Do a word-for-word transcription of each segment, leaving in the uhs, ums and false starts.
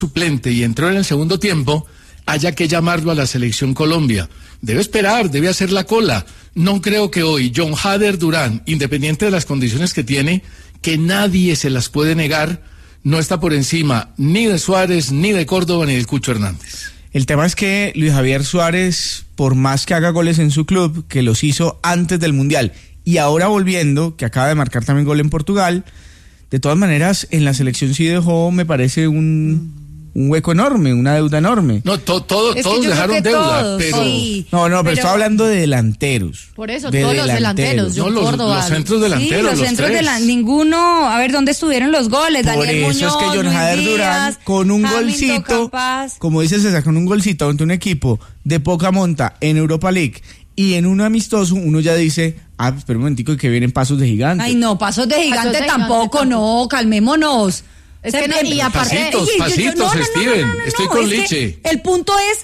suplente y entró en el segundo tiempo, haya que llamarlo a la selección Colombia. Debe esperar, debe hacer la cola. No creo que hoy John Hader Durán, independiente de las condiciones que tiene, que nadie se las puede negar, no está por encima ni de Suárez, ni de Córdoba, ni del Cucho Hernández. El tema es que Luis Javier Suárez, por más que haga goles en su club, que los hizo antes del Mundial, y ahora volviendo, que acaba de marcar también gol en Portugal, de todas maneras, en la selección sí dejó, me parece, un, un hueco enorme, una deuda enorme. No, to, todo, todos dejaron deuda, todos, pero... Sí, no, no, pero, pero estoy hablando de delanteros. Por eso, de todos los delanteros. No, los, los centros delanteros, sí, los, los centros tres. de la, ninguno, a ver, ¿dónde estuvieron los goles? Por Daniel eso Muñoz, es que John Luis Hader Díaz, Durán, con un Hamilton golcito, Capaz. como dice César, con un golcito ante un equipo de poca monta en Europa League y en un amistoso, uno ya dice, ah, espera un momentico, que vienen pasos de gigante. Ay, no, pasos de gigante Pasos de tampoco, gigante no, calmémonos. Es que no, y aparte... Pasitos, Oye, yo- yo- pasitos, no, no, no, Steven, no, no, no, estoy no, con es que Liche. el punto es,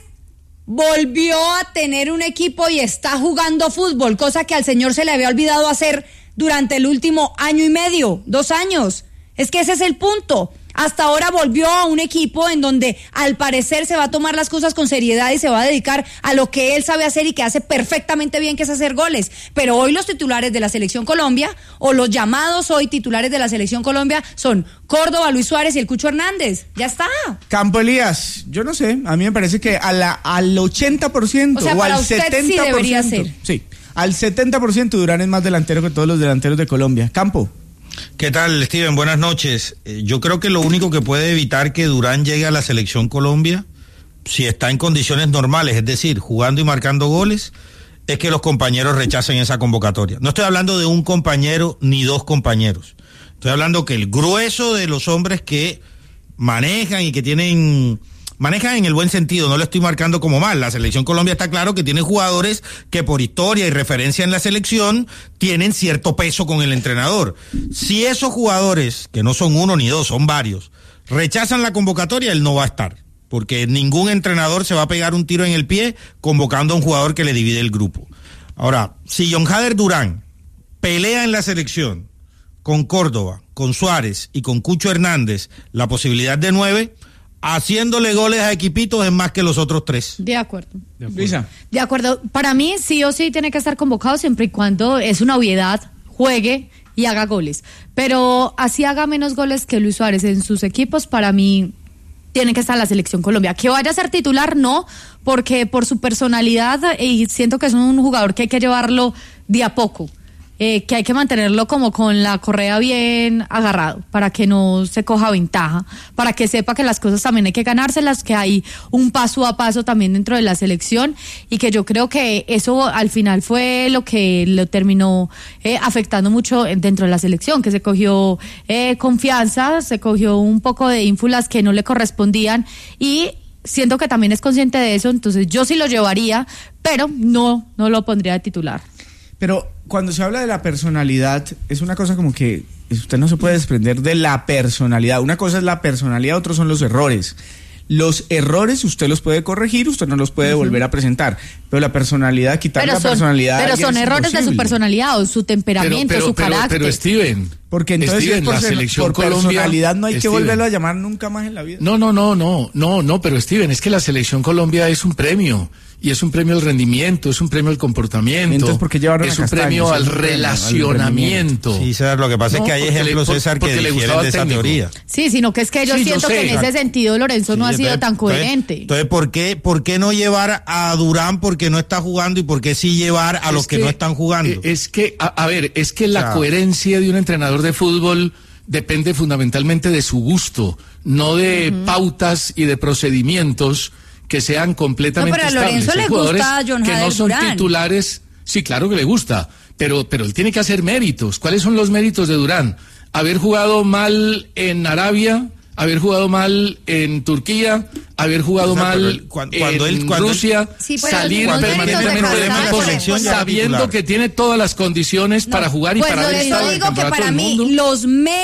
volvió a tener un equipo y está jugando fútbol, cosa que al señor se le había olvidado hacer durante el último año y medio, dos años. Es que ese es el punto. Hasta ahora volvió a un equipo en donde al parecer se va a tomar las cosas con seriedad y se va a dedicar a lo que él sabe hacer y que hace perfectamente bien, que es hacer goles. Pero hoy los titulares de la Selección Colombia, o los llamados hoy titulares de la Selección Colombia, son Córdoba, Luis Suárez y el Cucho Hernández. Ya está. Campo Elías, yo no sé, a mí me parece que a la, al ochenta por ciento O sea, o para al usted sí setenta por ciento. debería ser. Sí, al setenta por ciento Durán es más delantero que todos los delanteros de Colombia. Campo. ¿Qué tal, Steven? Buenas noches. Eh, yo creo que lo único que puede evitar que Durán llegue a la selección Colombia, si está en condiciones normales, es decir, jugando y marcando goles, es que los compañeros rechacen esa convocatoria. No estoy hablando de un compañero ni dos compañeros. Estoy hablando que el grueso de los hombres que manejan y que tienen... Manejan en el buen sentido, no lo estoy marcando como mal. La selección Colombia está claro que tiene jugadores que por historia y referencia en la selección tienen cierto peso con el entrenador. Si esos jugadores, que no son uno ni dos, son varios, rechazan la convocatoria, él no va a estar. Porque ningún entrenador se va a pegar un tiro en el pie convocando a un jugador que le divide el grupo. Ahora, si John Hader Durán pelea en la selección con Córdoba, con Suárez y con Cucho Hernández la posibilidad de nueve, haciéndole goles a equipitos es más que los otros tres. De acuerdo. De acuerdo. Luisa. De acuerdo. Para mí sí o sí tiene que estar convocado siempre y cuando es una obviedad, juegue y haga goles. Pero así haga menos goles que Luis Suárez en sus equipos, para mí tiene que estar en la selección Colombia. Que vaya a ser titular, no, porque por su personalidad, y siento que es un jugador que hay que llevarlo de a poco. Eh, que hay que mantenerlo como con la correa bien agarrado para que no se coja ventaja, para que sepa que las cosas también hay que ganárselas, que hay un paso a paso también dentro de la selección, y que yo creo que eso al final fue lo que lo terminó eh, afectando mucho dentro de la selección, que se cogió eh, confianza, se cogió un poco de ínfulas que no le correspondían, y siento que también es consciente de eso. Entonces yo sí lo llevaría, pero no, no lo pondría de titular. Pero cuando se habla de la personalidad, es una cosa como que usted no se puede desprender de la personalidad. Una cosa es la personalidad, otros son los errores. Los errores usted los puede corregir, usted no los puede uh-huh. volver a presentar, pero la personalidad, quitarle pero la son, personalidad. Pero son errores imposible. de su personalidad o su temperamento, pero, pero, su pero, carácter. Pero Steven, porque entonces Steven, es por, la ser, selección por Colombia, personalidad no hay Steven. que volverlo a llamar nunca más en la vida. No, no, no, no, no, no, pero Steven, es que la selección Colombia es un premio. Y es un premio al rendimiento, es un premio al comportamiento. Entonces, ¿por qué llevaron es a un Castaño? premio Sí, al relacionamiento. Sí, César, lo que pasa no, es que hay ejemplos, le, César, que difieren de esa técnico. teoría. Sí, sino que es que yo sí, siento yo que en ese sentido Lorenzo sí, no ha sido entonces, tan coherente. Entonces, entonces ¿por qué, ¿por qué no llevar a Durán porque no está jugando y por qué sí llevar a es los que, que no están jugando? Es que, a, a ver, es que la o sea, coherencia de un entrenador de fútbol depende fundamentalmente de su gusto, no de uh-huh. pautas y de procedimientos que sean completamente no, pero a estables. Lorenzo le gusta a John que Hader no son Durán. Titulares, sí, claro que le gusta, pero, pero él tiene que hacer méritos. ¿Cuáles son los méritos de Durán? Haber jugado mal en Arabia, haber jugado mal en Turquía, haber jugado o sea, mal cuando, cuando en él, cuando Rusia, sí, salir permanentemente del equipo sabiendo que tiene todas las condiciones no, para jugar y pues para haber estado en el campeonato que para del mí mundo. Los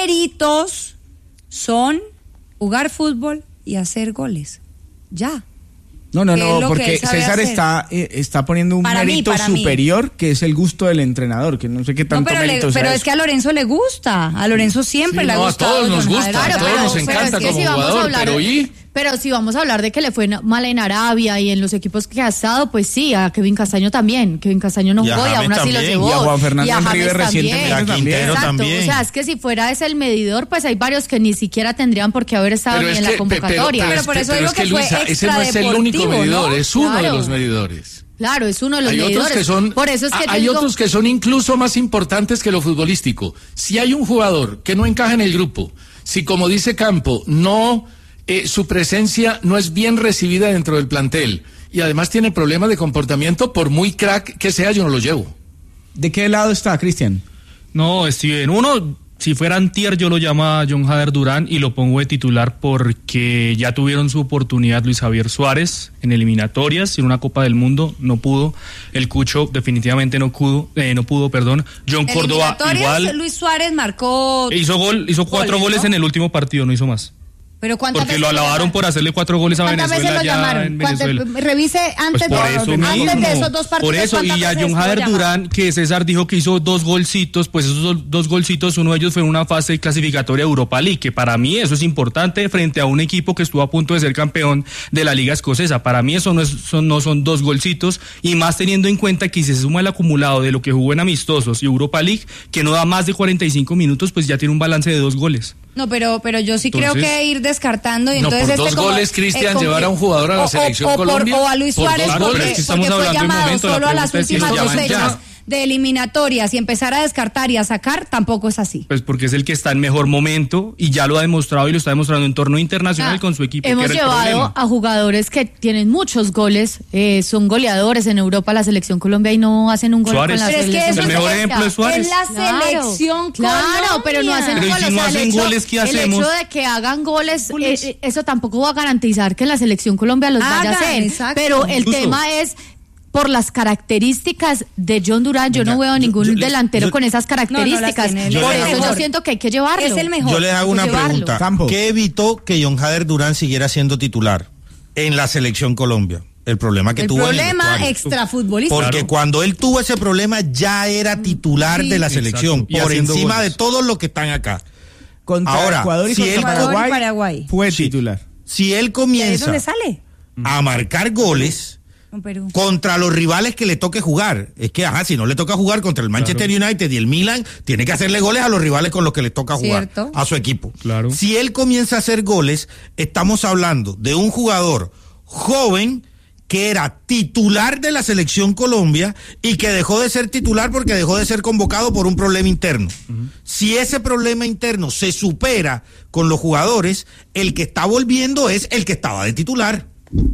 méritos son jugar fútbol y hacer goles. Ya. No, no, no, porque César está, eh, está poniendo un para mérito mí, superior, mí. que es el gusto del entrenador, que no sé qué tanto no, pero mérito le, sea Pero eso. es que a Lorenzo le gusta, a Lorenzo siempre sí, le ha no, gustado. A todos nos gusta, claro, a todos pero, nos encanta pero es que como si jugador, hablar, pero ¿y? Pero si vamos a hablar de que le fue mal en Arabia y en los equipos que ha estado, pues sí, a Kevin Castaño también. Kevin Castaño no Y a jugó y aún James así lo también. llevó. Y a Juan Fernando Y a Henrique James recientemente también. Y a Quintero Exacto. también. O sea, es que si fuera ese el medidor, pues hay varios que ni siquiera tendrían por qué haber estado Pero ni es en que- la convocatoria. Pero por es eso pero digo es que que fue Luisa, ese no es el único extradeportivo, medidor, ¿no? es uno Claro. de los medidores. Claro, es uno de los Hay medidores. otros que son, Por eso es que hay yo digo- otros que son incluso más importantes que lo futbolístico. Si hay un jugador que no encaja en el grupo, si como dice Campo, no, eh, su presencia no es bien recibida dentro del plantel y además tiene problemas de comportamiento, por muy crack que sea, yo no lo llevo. ¿De qué lado está, Cristian? No, Steven, uno, si fuera antier, yo lo llamo a John Hader Durán y lo pongo de titular porque ya tuvieron su oportunidad Luis Javier Suárez en eliminatorias, en una Copa del Mundo, no pudo. El Cucho definitivamente no pudo, eh, no pudo, perdón. John Córdoba Eliminatorias, igual. Luis Suárez marcó. Hizo gol, hizo cuatro goles, goles ¿no? en el último partido, no hizo más. Pero ¿cuántas Porque veces lo alabaron llamaron? por hacerle cuatro goles a ¿Cuántas Venezuela veces lo ya llamaron? en ¿Cuántas- Venezuela. Revise antes, Pues por de, eso antes mismo, de esos dos partidos. por eso, y ¿cuántas a veces John lo Hader llamaron? Durán, que César dijo que hizo dos golcitos, pues esos dos, dos golcitos, uno de ellos fue en una fase clasificatoria de Europa League, que para mí eso es importante frente a un equipo que estuvo a punto de ser campeón de la Liga Escocesa. Para mí eso no, es, son, no son dos golcitos, y más teniendo en cuenta que si se suma el acumulado de lo que jugó en amistosos y Europa League, que no da más de cuarenta y cinco minutos, pues ya tiene un balance de dos goles. No, pero, pero yo sí Entonces- creo que ir descartando y No, entonces por este dos como- goles, Cristian, como- llevar a un jugador a la o- o- selección o por- Colombia, o a Luis por Suárez dos porque, goles. Pero es que estamos porque fue hablando del llamado momento, la solo a las pregunta es si últimas lo dos llaman fechas ya. de eliminatorias y empezar a descartar y a sacar, tampoco es así. Pues porque es el que está en mejor momento y ya lo ha demostrado y lo está demostrando en torneo internacional Ah, con su equipo. Hemos que era el llevado problema. a jugadores que tienen muchos goles, eh, son goleadores en Europa, la selección Colombia, y no hacen un gol Suárez. con la Pero es que selección. eso El es- mejor ejemplo es Suárez. Es la Claro, selección claro, pero no hacen Pero un ¿y gol. si o no sea, el hacen hecho- goles, qué El hacemos? hecho de que hagan goles, eh, eh, eso tampoco va a garantizar que la selección Colombia los vaya a Hagan, hacer. exacto. Pero el Incluso- tema es por las características de John Durán. Yo Venga, no veo yo- ningún yo le- delantero yo- con esas características. tiene, él por es el eso yo mejor. siento que hay que llevarlo. Es el mejor. Yo les hago Hay una que llevarlo. pregunta. Campo. ¿Qué evitó que John Hader Durán siguiera siendo titular en la selección Colombia? El problema que El tuvo en el problema vestuario. extrafutbolístico. Porque Claro. cuando él tuvo ese problema ya era titular Sí. de la Exacto. selección, Y por haciendo encima goles. de todos los que están acá. Contra Ahora, Ecuador y si contra él- Paraguay, Ecuador y Paraguay. fue Sí. titular. Si él ¿De ahí es comienza donde sale? a marcar goles Con Perú. contra los rivales que le toque jugar, es que ajá, si no le toca jugar contra el Manchester United y el Milan, tiene que hacerle goles a los rivales con los que le toca jugar, Cierto. a su equipo. Claro. Si él comienza a hacer goles, estamos hablando de un jugador joven que era titular de la selección Colombia y que dejó de ser titular porque dejó de ser convocado por un problema interno. Si ese problema interno se supera con los jugadores, el que está volviendo es el que estaba de titular.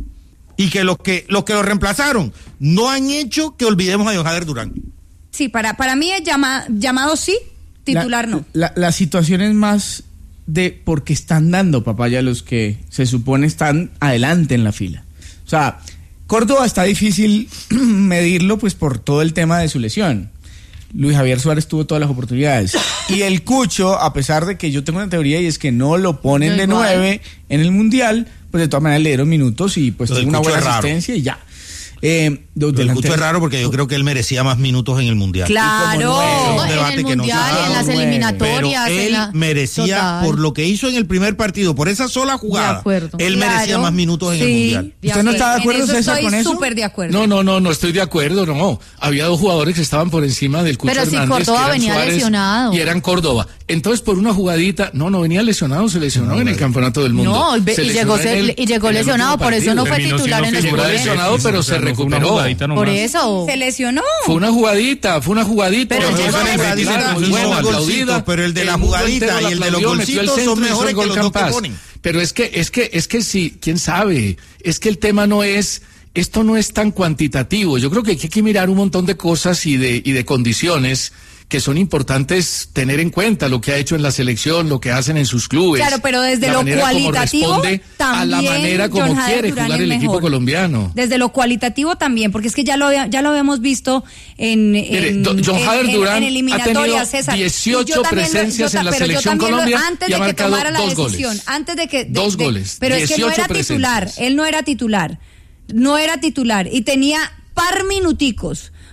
Y que los que los que lo reemplazaron no han hecho que olvidemos a John Hader Durán. Sí, para, para mí es llama, llamado sí, titular la, no. La, la situación es más de porque están dando papaya a los que se supone están adelante en la fila. O sea, Córdoba está difícil medirlo pues por todo el tema de su lesión. Luis Javier Suárez tuvo todas las oportunidades. Y el Cucho, a pesar de que yo tengo una teoría y es que no lo ponen No de igual. nueve en el Mundial, pues de todas maneras le dieron minutos y pues Lo del tuvo una Cucho buena es raro. asistencia y ya. Eh, los Lo del delanteros- Cucho es raro porque yo creo que él merecía más minutos en el Mundial. Claro. Es un en debate el que no se mundial, ha en las dado. eliminatorias. Pero en él la- merecía, Total. por lo que hizo en el primer partido, por esa sola jugada, De acuerdo. él Claro. merecía más minutos en el Sí. Mundial. ¿Usted no está de acuerdo, En eso César, estoy con eso? súper de acuerdo. No, no, no, no estoy de acuerdo, no. Había dos jugadores que estaban por encima del Cucho Pero si Hernández, Córdoba que eran venía Suárez lesionado. y eran Córdoba. Entonces, por una jugadita, no, no venía lesionado, se lesionó en el Campeonato del Mundo. No, y, ve- Se y lesionó llegó, en el- y llegó en el lesionado, último por eso no partido. fue Terminó titular en siendo los Llegó figura de jugadores. lesionado, X, pero o se sea, no fue una recuperó. jugadita nomás. Por eso. Se lesionó. Fue una jugadita, fue una jugadita. Pero Fue llegó una de jugadita jugadita, muy hizo buena, un golcito, aplaudida. pero el de la mundo jugadita entero la y el de los aplaudió, metió el golcitos centro son y hizo mejores el gol que los dos que Campas. ponen. Pero es que, es que, es que sí, quién sabe, es que el tema no es, esto no es tan cuantitativo. Yo creo que hay que mirar un montón de cosas y de, y de condiciones que son importantes tener en cuenta, lo que ha hecho en la selección, lo que hacen en sus clubes. Claro, pero desde la lo manera como cualitativo responde a la también manera como John Hader quiere Durán jugar es el equipo mejor. colombiano. Desde lo cualitativo también, porque es que ya lo, había- ya lo habíamos visto en, Mire, en, do- John en- Hader en- Durán en ha eliminatorias, tenido César. Y dieciocho yo también lo- presencias yo en la ta- pero yo selección también lo- Colombia antes y ha de que marcado tomara la dos decisión, goles. antes de que de- Dos de- goles, pero es que no dieciocho era titular, presencias. él no era titular, no era titular y tenía par minuticos.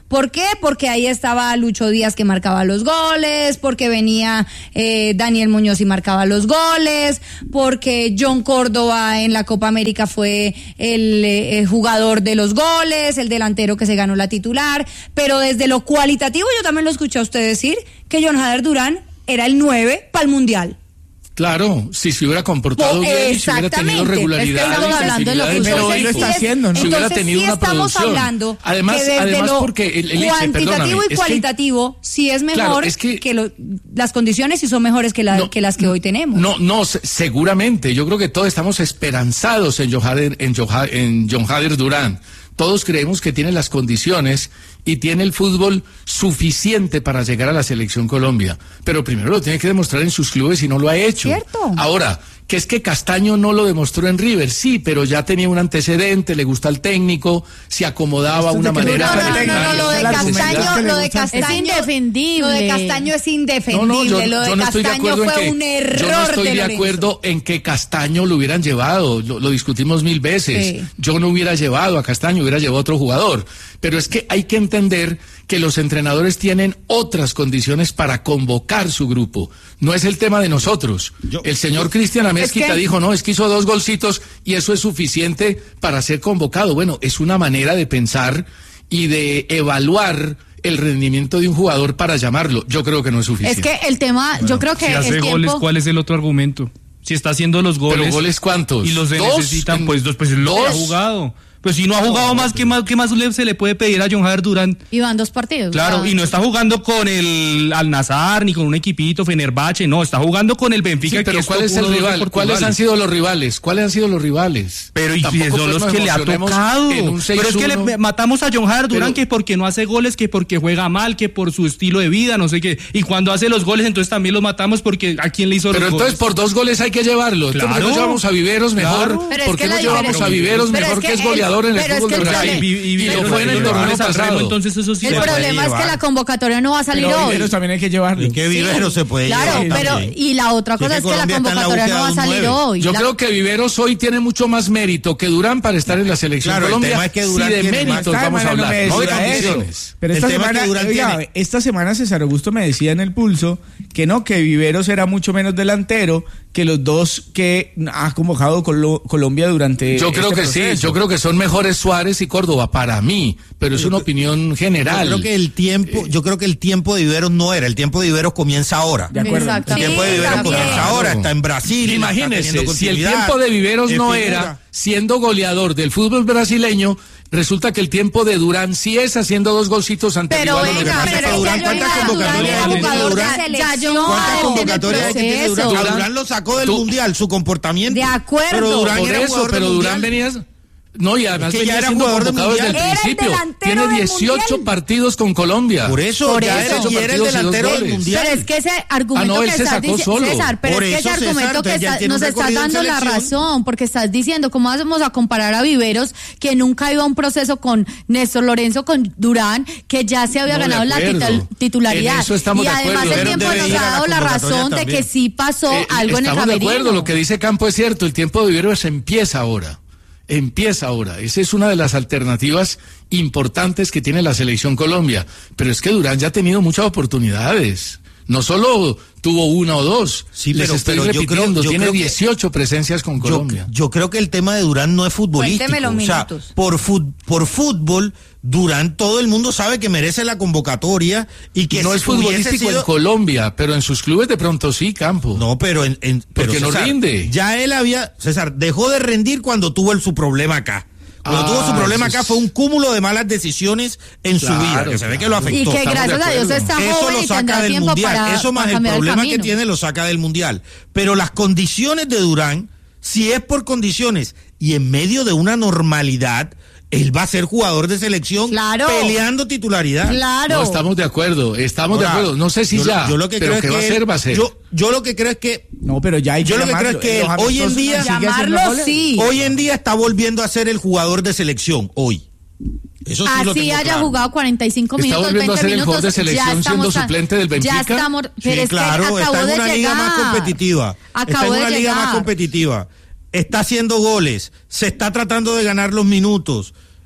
¿Por qué? Porque ahí estaba Lucho Díaz que marcaba los goles, porque venía eh, Daniel Muñoz y marcaba los goles, porque John Córdoba en la Copa América fue el, eh, el jugador de los goles, el delantero que se ganó la titular, pero desde lo cualitativo yo también lo escuché a usted decir que John Hader Durán era el nueve para el Mundial. Claro, si se hubiera comportado Pues, bien y si hubiera tenido regularidad, estamos hablando de lo que pero hoy lo está haciendo, ¿no? Si hubiera Entonces, tenido sí una estamos producción. hablando Además, que desde además lo porque el, el cuantitativo perdóname, y es que- cualitativo sí es mejor Claro, es que- que lo- las condiciones sí son mejores que, la, No, que las que hoy tenemos. No, no, se- seguramente. Yo creo que todos estamos esperanzados en John Hader, en John, Ha- en John Hader Durán. Todos creemos que tiene las condiciones y tiene el fútbol suficiente para llegar a la selección Colombia. Pero primero lo tiene que demostrar en sus clubes y no lo ha hecho. ¿Cierto? Ahora, que es que Castaño no lo demostró en River, sí, pero ya tenía un antecedente, le gusta al técnico, se acomodaba a Esto una es de que manera. le gusta No, no, al no, no, técnico, lo de es la Castaño, argumentación que le lo de gusta al Castaño, Es indefendible. Lo de Castaño es indefendible, No, no, yo, lo de yo no estoy de Castaño acuerdo en fue que, un error yo no estoy de, Lorenzo. acuerdo en que Castaño lo hubieran llevado, lo, lo discutimos mil veces. Sí. Yo no hubiera llevado a Castaño, hubiera llevado a otro jugador. Pero es que hay que entender que los entrenadores tienen otras condiciones para convocar su grupo. No es el tema de nosotros. Yo- el señor Cristian Amezquita Es que- dijo, no, es que hizo dos golcitos y eso es suficiente para ser convocado. Bueno, es una manera de pensar y de evaluar el rendimiento de un jugador para llamarlo. Yo creo que no es Es suficiente. que el tema, yo creo que si hace el goles, tiempo... ¿cuál es el otro argumento? Si está haciendo los goles. ¿Pero goles cuántos? Y los de ¿Dos? necesitan, pues dos, pues lo que ¿Dos? ha jugado. Pues si no ha jugado más, ¿qué más, qué más le- se le puede pedir a John Hader Durán? Iban dos partidos. Claro, o sea, y no está jugando con el Al-Nassr ni con un equipito Fenerbahce, no, está jugando con el Benfica. Sí, pero que es ¿cuál top es el uno, dos de rival? Portugal. ¿Cuáles han sido los rivales? ¿Cuáles han sido los rivales? Pero y Tampoco, si son pues, los nos que le ha emocionemos tocado. en un Pero es que le seis uno. matamos a John Hader Durán Pero- que porque no hace goles, que porque juega mal, que por su estilo de vida, no sé qué. Y cuando hace los goles, entonces también los matamos porque a quién le hizo Pero los entonces goles. por dos goles hay que llevarlo. Entonces, ¿por qué Claro. no llevamos a Viveros mejor? Claro. Pero es ¿Por que qué no la llevamos diferencia- a Viveros pero mejor es que, que es el- goleador en el pero es fútbol que de el Brasil? problema- Y, y, y lo Viveros fue en el los torneo goles al pasado. remo, entonces eso sí El se puede problema es que llevar. la convocatoria no va a salir Pero hoy. Viveros también hay que llevarlo. ¿Y qué Vivero se puede Claro, llevar pero también? y la otra Si cosa es es que que la Colombia está en la convocatoria no va a búsqueda de un salir nueve. hoy. Yo La- creo que Viveros hoy tiene mucho más mérito que Durán para estar en la selección Claro, el Colombia. tema es que Durán si de tiene más- méritos Esta vamos a semana no hablar, me no de decía eso. condiciones. Pero El esta tema es que semana, Durán oiga, tiene- esta semana César Augusto me decía en el Pulso que no, que Viveros era mucho menos delantero que los dos que ha convocado Colo- Colombia durante Yo creo este que sí, proceso. yo creo que son mejores Suárez y Córdoba para mí, pero es una opinión general. Yo creo que el tiempo, yo creo que el tiempo de Viveros no era, el tiempo de Viveros comienza ahora. De acuerdo. Exacto. El tiempo de Sí, Viveros también. comienza ahora, está en Brasil. está Imagínese, teniendo si el continuidad, tiempo de Viveros es no figura. era siendo goleador del fútbol brasileño, resulta que el tiempo de Durán sí es haciendo dos golcitos ante Pero rivales venga, grandes. pero Durán, es que ¿cuántas John Hader Durán convocatorias era tiene jugador Durán? de selección. ¿Cuántas John Hader convocatorias hay que tiene tiene Durán? proceso. A Durán lo sacó del Tú- mundial, su comportamiento. De acuerdo. Pero Durán Por era eso, jugador del pero Durán mundial. venía... No, y además Es que ya venía era siendo jugador del convocado desde el Mundial. Era el principio. delantero Tiene del dieciocho Mundial. partidos con Colombia. Por eso, Por ya eso. era, y era el Partidos y dos delantero del goles. mundial. Pero es que ese argumento Ah, no, él que se estás sacó diciendo, solo. César, pero Por es que eso, ese César, argumento que entonces ya está- tiene nos un estás recorrido en dando la selección. razón, porque estás diciendo, ¿cómo vamos a comparar a Viveros, que nunca iba a un proceso con Néstor Lorenzo, con Durán, que ya se había No, de ganado la acuerdo. titul- titularidad? En eso estamos y de además acuerdo. el Viveros tiempo debe nos ir ha a la dado la convocatoria razón de también. que sí pasó Eh, algo en el estamos de camerino. acuerdo, lo que dice Campo es cierto, el tiempo de Viveros empieza ahora. Empieza ahora. Esa es una de las alternativas importantes que tiene la selección Colombia. Pero es que Durán ya ha tenido muchas oportunidades. No solo tuvo una o dos. Sí, Les pero- estoy pero yo creo- repitiendo, yo tiene creo que- dieciocho presencias con Yo, Colombia. yo creo que el tema de Durán no es futbolístico. Cuénteme los o sea, minutos. por, fut- por fútbol, Durán todo el mundo sabe que merece la convocatoria y que no si es futbolístico hubiese sido- en Colombia, pero en sus clubes de pronto sí, Campo. No, pero en, en- pero Porque no César, rinde. Ya él había, César, dejó de rendir cuando tuvo el, su problema acá. Cuando Ah, tuvo su problema eso acá es- fue un cúmulo de malas decisiones en su Claro, vida, que se ve que lo claro. afectó. Y que Estamos gracias de a Dios acuerdo. está Eso joven lo y saca tendrá del tiempo mundial. para, Eso más para el cambiar problema que camino. tiene lo saca del mundial. Pero las condiciones de Durán, si es por condiciones y en medio de una normalidad, él va a ser jugador de selección Claro. peleando titularidad. Claro. No, estamos de acuerdo, estamos Ahora, de acuerdo. No sé si yo lo- ya, yo lo que pero creo que es va a que ser, va a ser. Yo, yo lo que creo es que No, pero ya hay que Yo lo que llamarlo. creo es que Los hoy en amistosos día- sigue haciendo Llamarlo goles. sí. hoy en día está volviendo a ser el jugador de selección, hoy. Eso sí lo Así tengo haya claro. jugado cuarenta y cinco Está minutos, volviendo a veinte ser el jugador minutos, de selección ya estamos siendo a- suplente del Benfica. Ya estamos, pero Sí, es claro, que está acabó en de una llegar. liga más competitiva. Acabó está en de una liga llegar. más competitiva. Está haciendo goles, se está tratando de ganar los minutos.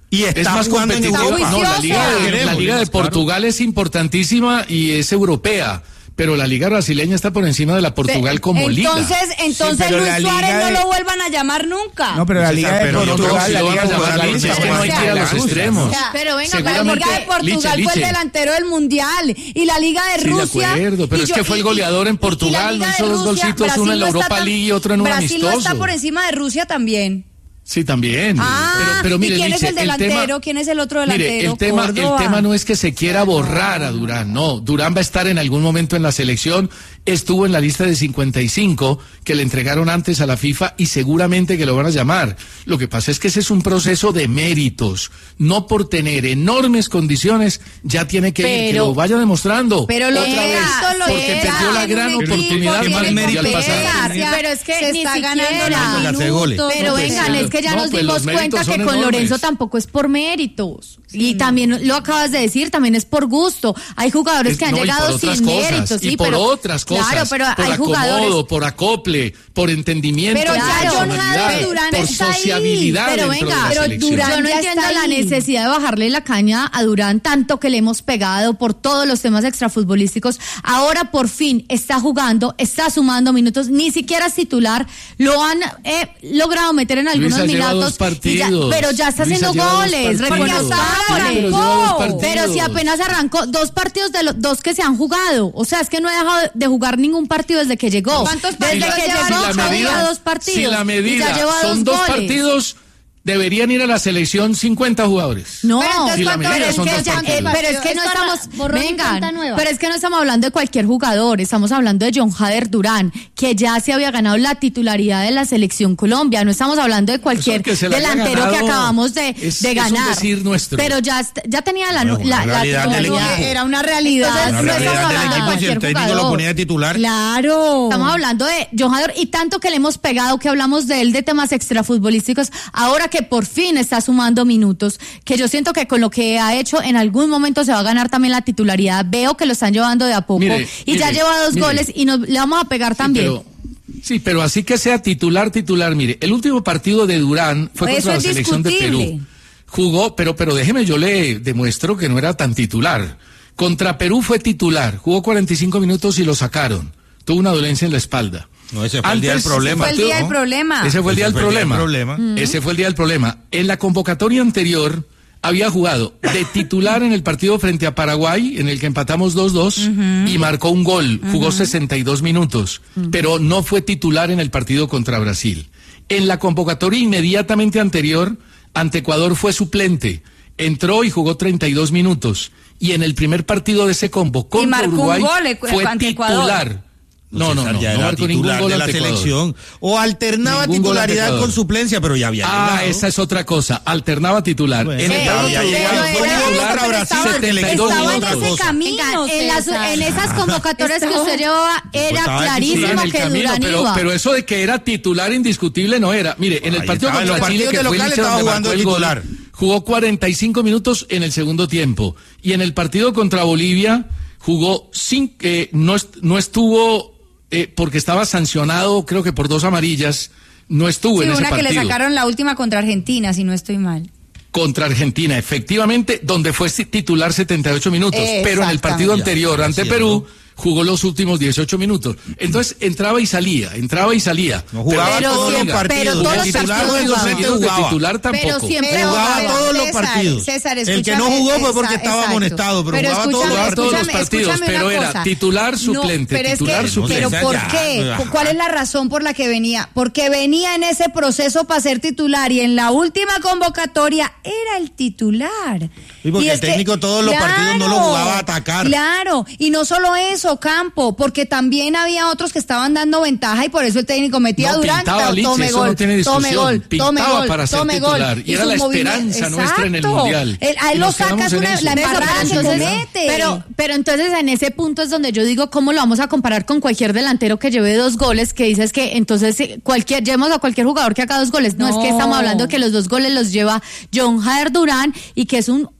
Y está es más jugando en competitiva. Europa. No, la Liga de, la Liga de Portugal es importantísima y es europea. Pero la Liga brasileña está por encima de la Portugal como liga. Entonces, entonces Sí, pero Luis la Suárez Liga no de- lo vuelvan a llamar nunca. No, pero la César, Liga de pero yo Portugal, no, si la lo Liga van de a llamar Portugal Liche, es es que no hay que ir a los rusa, extremos. ¿no? Pero venga, La Seguramente- Liga de Portugal Liche, fue el Liche. delantero del Mundial y la Liga de Sí, de Rusia. acuerdo, pero y es yo- que fue el y- goleador en y- y la Portugal, Liga no de hizo dos Rusia, golcitos, Brasil uno en la no está Europa tan- League y otro en un Brasil no amistoso. está por encima de Rusia también. Sí, también. Ah, pero, pero mire, ¿y quién es Liche, el delantero? tema- ¿Quién es el otro delantero? Mire, el tema, el Córdoba. tema no es que se quiera borrar a Durán, no. Durán va a estar en algún momento en la selección. Estuvo en la lista de cincuenta y cinco que le entregaron antes a la FIFA y seguramente que lo van a llamar. Lo que pasa es que ese es un proceso de méritos. No por tener enormes condiciones ya tiene que ir, que Pero- lo vaya demostrando. Pero lo otra que vez, esto lo porque era, perdió la en un gran equipo, oportunidad tiene del Mundial competencia. pasado. Pero es que se ni está siquiera. ganando los Hace goles. minutos. Pero No, pues, vengan, sí. es que ya No, nos pues, dimos los méritos cuenta que son con enormes. Lorenzo tampoco es por méritos. Y también lo acabas de decir, también es por gusto. Hay jugadores Es- que han no, y llegado por otras sin cosas, méritos, y sí, por pero otras cosas, claro, pero por hay acomodo, jugadores. por acople, por entendimiento, Pero por ya John personalidad, Jader Durán por está ahí. sociabilidad Pero dentro venga, de la pero selección. Durán Yo no ya entiendo está la ahí. necesidad de bajarle la caña a Durán tanto que le hemos pegado por todos los temas extrafutbolísticos. Ahora por fin está jugando, está sumando minutos, ni siquiera es titular, lo han eh, logrado meter en algunos Luisa lleva minutos. dos y ya- partidos. pero ya está Luisa haciendo lleva dos goles, partidos. reconozcámosle. Sí, pero lleva dos partidos. Pero si apenas arrancó dos partidos de los dos que se han jugado, o sea, es que no ha dejado de jugar ningún partido desde que llegó. ¿Cuántos Desde partidos que lleva? llegó Si la ha medida, jugado dos partidos. si la y ya medida lleva son dos goles. partidos, deberían ir a la selección cincuenta jugadores. No, Pero entonces, Si la ¿cuánto- medida pero es son que dos ya- partidos. eh, pero es que no Es borra- estamos, borrón y vengan, cuenta nueva. pero es que no estamos hablando de cualquier jugador, estamos hablando de John Jader Durán, que ya se había ganado la titularidad de la selección Colombia, no estamos hablando de cualquier Eso que se la haya delantero que ganado acabamos de, es- de es un ganar. decir nuestro. Pero ya, est- ya tenía la, Bueno, la, una la realidad del titularidad. equipo. Era una realidad. Entonces, La no realidad estamos del hablando de equipo, si cualquier el técnico lo jugador. ponía de titular. Claro. Estamos hablando de John Jader y tanto que le hemos pegado, que hablamos de él de temas extrafutbolísticos, ahora que por fin está sumando minutos, que yo siento que con lo que ha hecho en algún momento se va a ganar también la titularidad. Veo que lo están llevando de a poco Mire, y ya mire, lleva dos mire. goles y nos, le vamos a pegar Sí, también. pero, sí, pero así que sea titular, titular. Mire, el último partido de Durán fue Eso contra la es selección de discutible. Perú. Jugó, pero, pero déjeme, yo le demuestro que no era tan titular. Contra Perú fue titular, jugó cuarenta y cinco minutos y lo sacaron. Tuvo una dolencia en la espalda. No, ese fue el día del problema. Fue el día del ¿no? problema. Ese fue el día del Ese fue el día del problema. problema. Ese fue el día del problema. En la convocatoria anterior había jugado de titular en el partido frente a Paraguay, en el que empatamos dos dos, y marcó un gol. Jugó sesenta y dos minutos, pero no fue titular en el partido contra Brasil. En la convocatoria inmediatamente anterior, ante Ecuador fue suplente. Entró y jugó treinta y dos minutos. Y en el primer partido de ese combo contra marcó un Uruguay gol, Ecu- fue ante Ecuador. titular. No, no, César no, ya no era marcó ningún titular gol de la ante Ecuador. selección. O alternaba Ningún gol ante titularidad Ecuador. con suplencia, pero ya había Ah, llegado. esa es otra cosa. Alternaba titular. Bueno, en el pero- partido pero Uruguay era- fue pero titular estaba- Brasil, setenta y dos estaba en minutos. ese camino, Venga, en, las- César. en esas convocatorias que Estaba- usted llevaba era estaba Sí, clarísimo en el que camino, Durán pero, iba. pero eso de que era titular indiscutible no era. Mire, en el Ahí partido estaba, en contra los Chile, partidos que de fue local inicio estaba donde jugando marcó de el gol, titular. jugó cuarenta y cinco minutos en el segundo tiempo. Y en el partido contra Bolivia jugó sin, eh, no, est- no estuvo, eh, porque estaba sancionado, creo que por dos amarillas, no estuvo Sí, en ese una que partido. le sacaron la última contra Argentina, si no estoy mal. Contra Argentina, efectivamente, donde fue titular setenta y ocho minutos, pero en el partido Exactamente. anterior ante Sí, Perú jugó los últimos dieciocho minutos. Entonces entraba y salía, entraba y salía. No jugaba Pero todos siempre- los partidos. pero de todos los titular partidos no jugaba. seguidos de jugaba. titular tampoco. Pero siempre Pero, jugaba pero, todos los César, partidos. César, El que escúchame, no jugó fue porque esa- estaba exacto. amonestado, pero jugaba escúchame, todos los Jugaba todos los escúchame, partidos, escúchame pero una era cosa. titular, suplente, pero es titular, que, suplente. Pero César, ¿por ya, qué? ya. ¿Cuál es la razón por la que venía? Porque venía en ese proceso para ser titular y en la última convocatoria era el titular. Sí, porque Y el es que- técnico todos los partidos no lo jugaba a atacar. Claro, y no solo eso, Campo, porque también había otros que estaban dando ventaja y por eso el técnico metía No, a Durán, pintaba, to- Liche, tome eso gol, no tiene tome discusión. gol, tome Pintaba gol, para ser tome titular, gol. y era sus la movimientos- esperanza nuestra en el Exacto. Mundial. El- a Y él lo nos quedamos sacas en una, eso. la Pero, embarrada pero que entonces, comete. pero, pero entonces en ese punto es donde yo digo cómo lo vamos a comparar con cualquier delantero que lleve dos goles, que dices que entonces eh, cualquier, llevemos a cualquier jugador que haga dos goles. No, No. es que estamos hablando que los dos goles los lleva John Jader Durán y que es un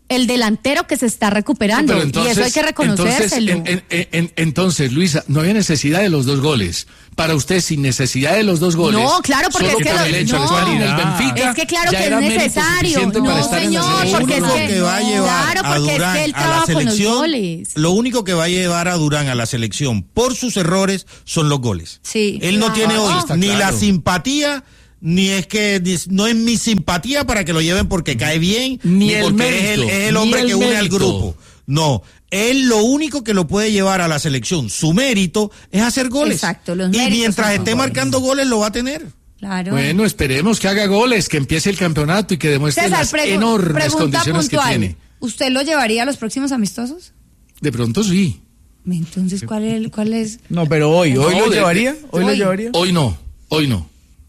el delantero que se está recuperando. No, entonces, y eso hay que reconocérselo. Entonces, en, en, en, entonces, Luisa, no había necesidad de los dos goles. Para usted, sin necesidad de los dos goles. No, claro, porque es que, lo, el hecho no, de en el Benfica, es que claro que es necesario. No, señor, porque es que, que va a llevar claro, a porque Durán es que él a la trabaja con los selección, goles. lo único que va a llevar a Durán a la selección por sus errores son los goles. Sí. Él no Claro. tiene hoy Está ni claro. la simpatía, ni es que ni- no es mi simpatía para que lo lleven porque cae bien, Ni ni el porque mérito, es el, es el ni hombre el que une al mérito. grupo. No, él lo único que lo puede llevar a la selección, su mérito, es hacer goles. Exacto, los y méritos mientras son esté goles. marcando goles lo va a tener. Claro. Bueno, esperemos que haga goles, que empiece el campeonato y que demuestre César, las pregu- enormes pregunta condiciones puntual. que tiene. ¿Usted lo llevaría a los próximos amistosos? De pronto sí. Entonces, ¿cuál es? ¿Cuál es? No, pero hoy, hoy No, lo de- llevaría, hoy, lo hoy. llevaría. Hoy no, hoy no.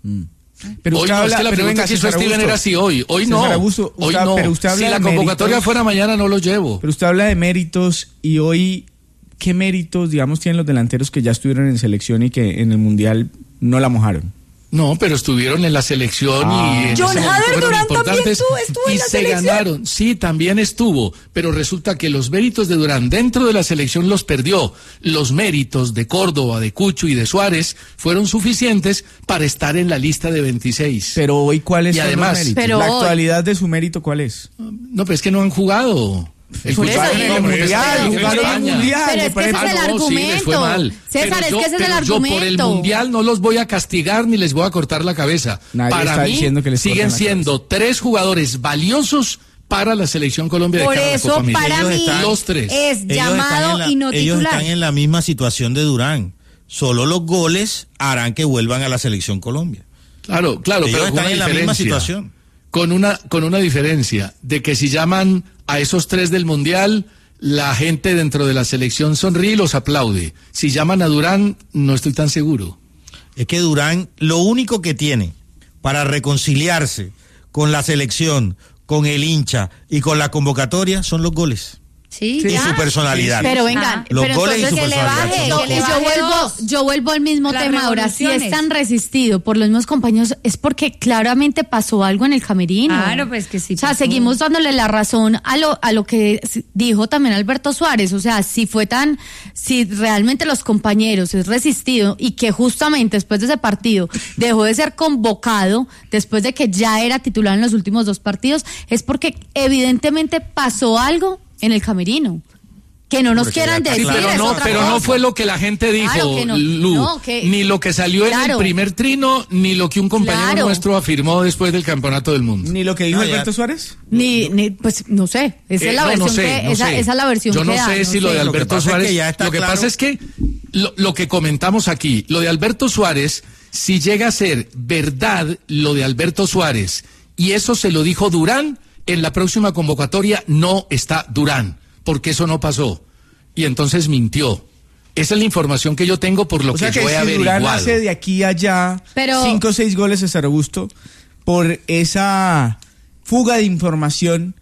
Pero hoy usted no, habla, es que la pero pregunta venga, que hizo César Steven Augusto. era si hoy. Hoy César no. Augusto, hoy usted- no. pero usted habla si la de convocatoria méritos. fuera mañana no los llevo. Pero usted habla de méritos y hoy, ¿qué méritos, digamos, tienen los delanteros que ya estuvieron en selección y que en el Mundial no la mojaron? No, pero estuvieron en la selección Ah. y en John ese momento Hader fueron Durán también importantes estuvo- estuvo en y la se selección. ganaron. Sí, también estuvo, pero resulta que los méritos de Durán dentro de la selección los perdió. Los méritos de Córdoba, de Cucho y de Suárez fueron suficientes para estar en la lista de veintiséis. Pero hoy, ¿cuáles Y son además- los méritos? Pero la hoy- actualidad de su mérito, ¿cuál es? No, pero es que no han jugado. El Por eso Cucho- digo, no, en el pero es que Mundial, en jugaron el España. Mundial. Pero me es que parece- ese es el Ah, no, sí, les fue argumento. mal. César, Pero es yo- que ese es el pero yo por el argumento. Mundial no los voy a castigar ni les voy a cortar la cabeza. Nadie Para está mí diciendo que les siguen corten la siendo tres jugadores valiosos para la selección Colombia Por de cara a la eso, Copa América. para Ellos mí, están- los tres. es Ellos llamado están en la- y no ellos titular. están en la misma situación de Durán. Solo los goles harán que vuelvan a la selección Colombia. Claro, claro, Ellos pero con están una en la misma diferencia. situación. Con una, con una diferencia, de que si llaman a esos tres del Mundial, la gente dentro de la selección sonríe y los aplaude. Si llaman a Durán, no estoy tan seguro. Es que Durán lo único que tiene para reconciliarse con la selección, con el hincha y con la convocatoria son los goles. Sí, Y ya. su personalidad. Pero vengan, Los pero goles y entonces su que le personalidad baje, son yo, los yo goles. vuelvo, dos. yo vuelvo al mismo Las tema ahora. Si es revoluciones. tan resistido por los mismos compañeros, es porque claramente pasó algo en el camerino. Claro, pues que sí O sea, pasó. seguimos dándole la razón a lo, a lo que s- dijo también Alberto Suárez. O sea, si fue tan, si realmente los compañeros es resistido y que justamente después de ese partido dejó de ser convocado, después de que ya era titular en los últimos dos partidos, es porque evidentemente pasó algo en el camerino. Que no nos Porque quieran ya está decir, claro. Pero es no, otra pero no cosa. fue lo que la gente dijo, Claro que no. Lu. No, que- ni lo que salió en Claro. el primer trino, ni lo que un compañero Claro. nuestro afirmó después del Campeonato del Mundo. Ni lo que dijo No, ya- Alberto Suárez. Ni, ni, pues no sé, esa Eh, es la no, versión no sé, que, no esa, sé. esa es la versión Yo no que da, sé si lo de Lo que Alberto pasa es que Suárez. ya está lo que claro. pasa es que lo, lo que comentamos aquí, lo de Alberto Suárez, si llega a ser verdad lo de Alberto Suárez, y eso se lo dijo Durán, en la próxima convocatoria no está Durán, porque eso no pasó. Y entonces mintió. Esa es la información que yo tengo por lo O sea que que yo he si averiguado. Durán hace de aquí a allá Pero- cinco o seis goles a César Augusto, por esa fuga de información,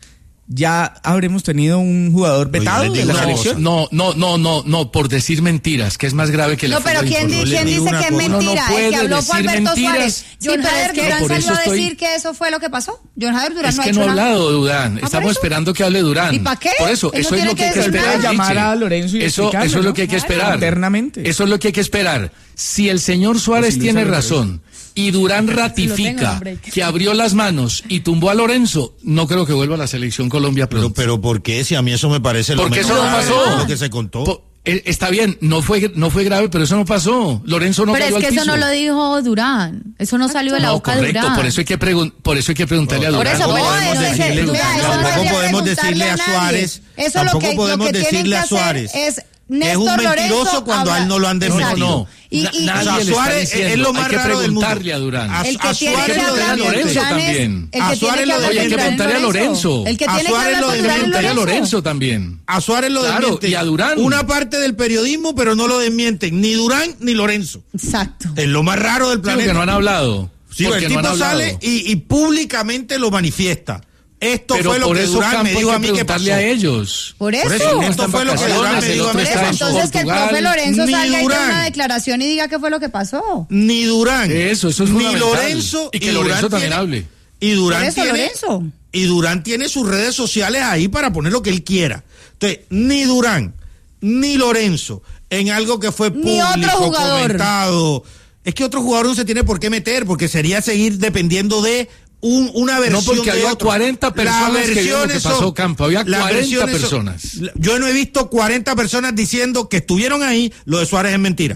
ya habremos tenido un jugador Oye, vetado les de digo la una selección. cosa. No, no, no, no, no, por decir mentiras, que es más grave que la No, pero fuga de ¿quién, di- información. quién digo dice una que es cosa. Uno no mentira? El puede que habló fue decir Alberto mentiras. Suárez. Sí, John pero Hader es que- Durán por salió eso a estoy- decir que eso fue lo que pasó. John Hader Durán Es no ha que hecho no ha nada. hablado Durán. ¿por Estamos eso? esperando que hable Durán. ¿Y pa' qué? Por eso, Él no eso es tiene lo que hay que que decir esperar. nada. Llamar Richie. a Lorenzo y eso, explicarle, eso es ¿no? lo que hay que Claro, esperar. internamente. Eso es lo que hay que esperar. Si el señor Suárez Pues si tiene Luis razón y Durán ratifica que abrió las manos y tumbó a Lorenzo, no creo que vuelva a la selección Colombia Pero, pronto. pero ¿por qué? Si a mí eso me parece lo Porque menos eso no grave pasó. de lo que se contó. Po- eh, Está bien, no fue, no fue grave, pero eso no pasó. Lorenzo no Pero cayó es que al eso piso. no lo dijo Durán. Eso no salió de la No, boca de correcto, Durán. por eso hay que, pregun- por eso hay que preguntarle a Por Durán. eso, Tampoco pero podemos eso decirle, dice- vea, eso no tampoco hay que podemos preguntarle decirle a a nadie. Suárez, Eso lo tampoco que- lo podemos que tienen decirle que a hacer Suárez es que es Néstor un mentiroso Lorenzo cuando a él no lo han habla- desmentido. No, no. Y- Na- y- nadie o sea, le está Suárez diciendo. es lo más Hay que raro del mundo. preguntarle a Durán. A- El que a tiene Suárez que lo hablar desmiente. de Lorenzo Durán es- también. el A que Suárez tiene que lo hablar Oye, de hay que Durán es preguntarle a Lorenzo. El que A tiene que Suárez hablar lo de Hay que Durán es preguntarle a Lorenzo. Lorenzo también. A Suárez lo Claro, desmiente. y a Durán. Una parte del periodismo, pero no lo desmienten ni Durán ni Lorenzo. Exacto. Es lo más raro del Claro planeta. que no han hablado. Sí, porque el no tipo han hablado. sale y, y públicamente lo manifiesta. Esto Pero fue lo por que eso Durán Campo me hay dijo que a mí que pasó. preguntarle a ellos. Por eso. Por eso, Uno está esto en fue lo que vacaciones, Durán me el dijo a otro mí que está en pasó. Entonces que el profe Portugal. Lorenzo Ni salga y dé Durán. una declaración y diga qué fue lo que pasó. Ni Durán, Eso, eso es ni fundamental. Lorenzo, Y que y Lorenzo Durán también tiene- hable. Y Durán Por eso, tiene, Lorenzo. y Durán tiene sus redes sociales ahí para poner lo que él quiera. Entonces, ni Durán, ni Lorenzo, en algo que fue Ni público, otro jugador. comentado. Es que otro jugador no se tiene por qué meter, porque sería seguir dependiendo de un, una versión. No, porque de había otro. cuarenta personas Las que vieron lo que versiones pasó, son- Campo. Había las cuarenta versiones son- personas. Yo no he visto cuarenta personas diciendo que estuvieron ahí, lo de Suárez es mentira.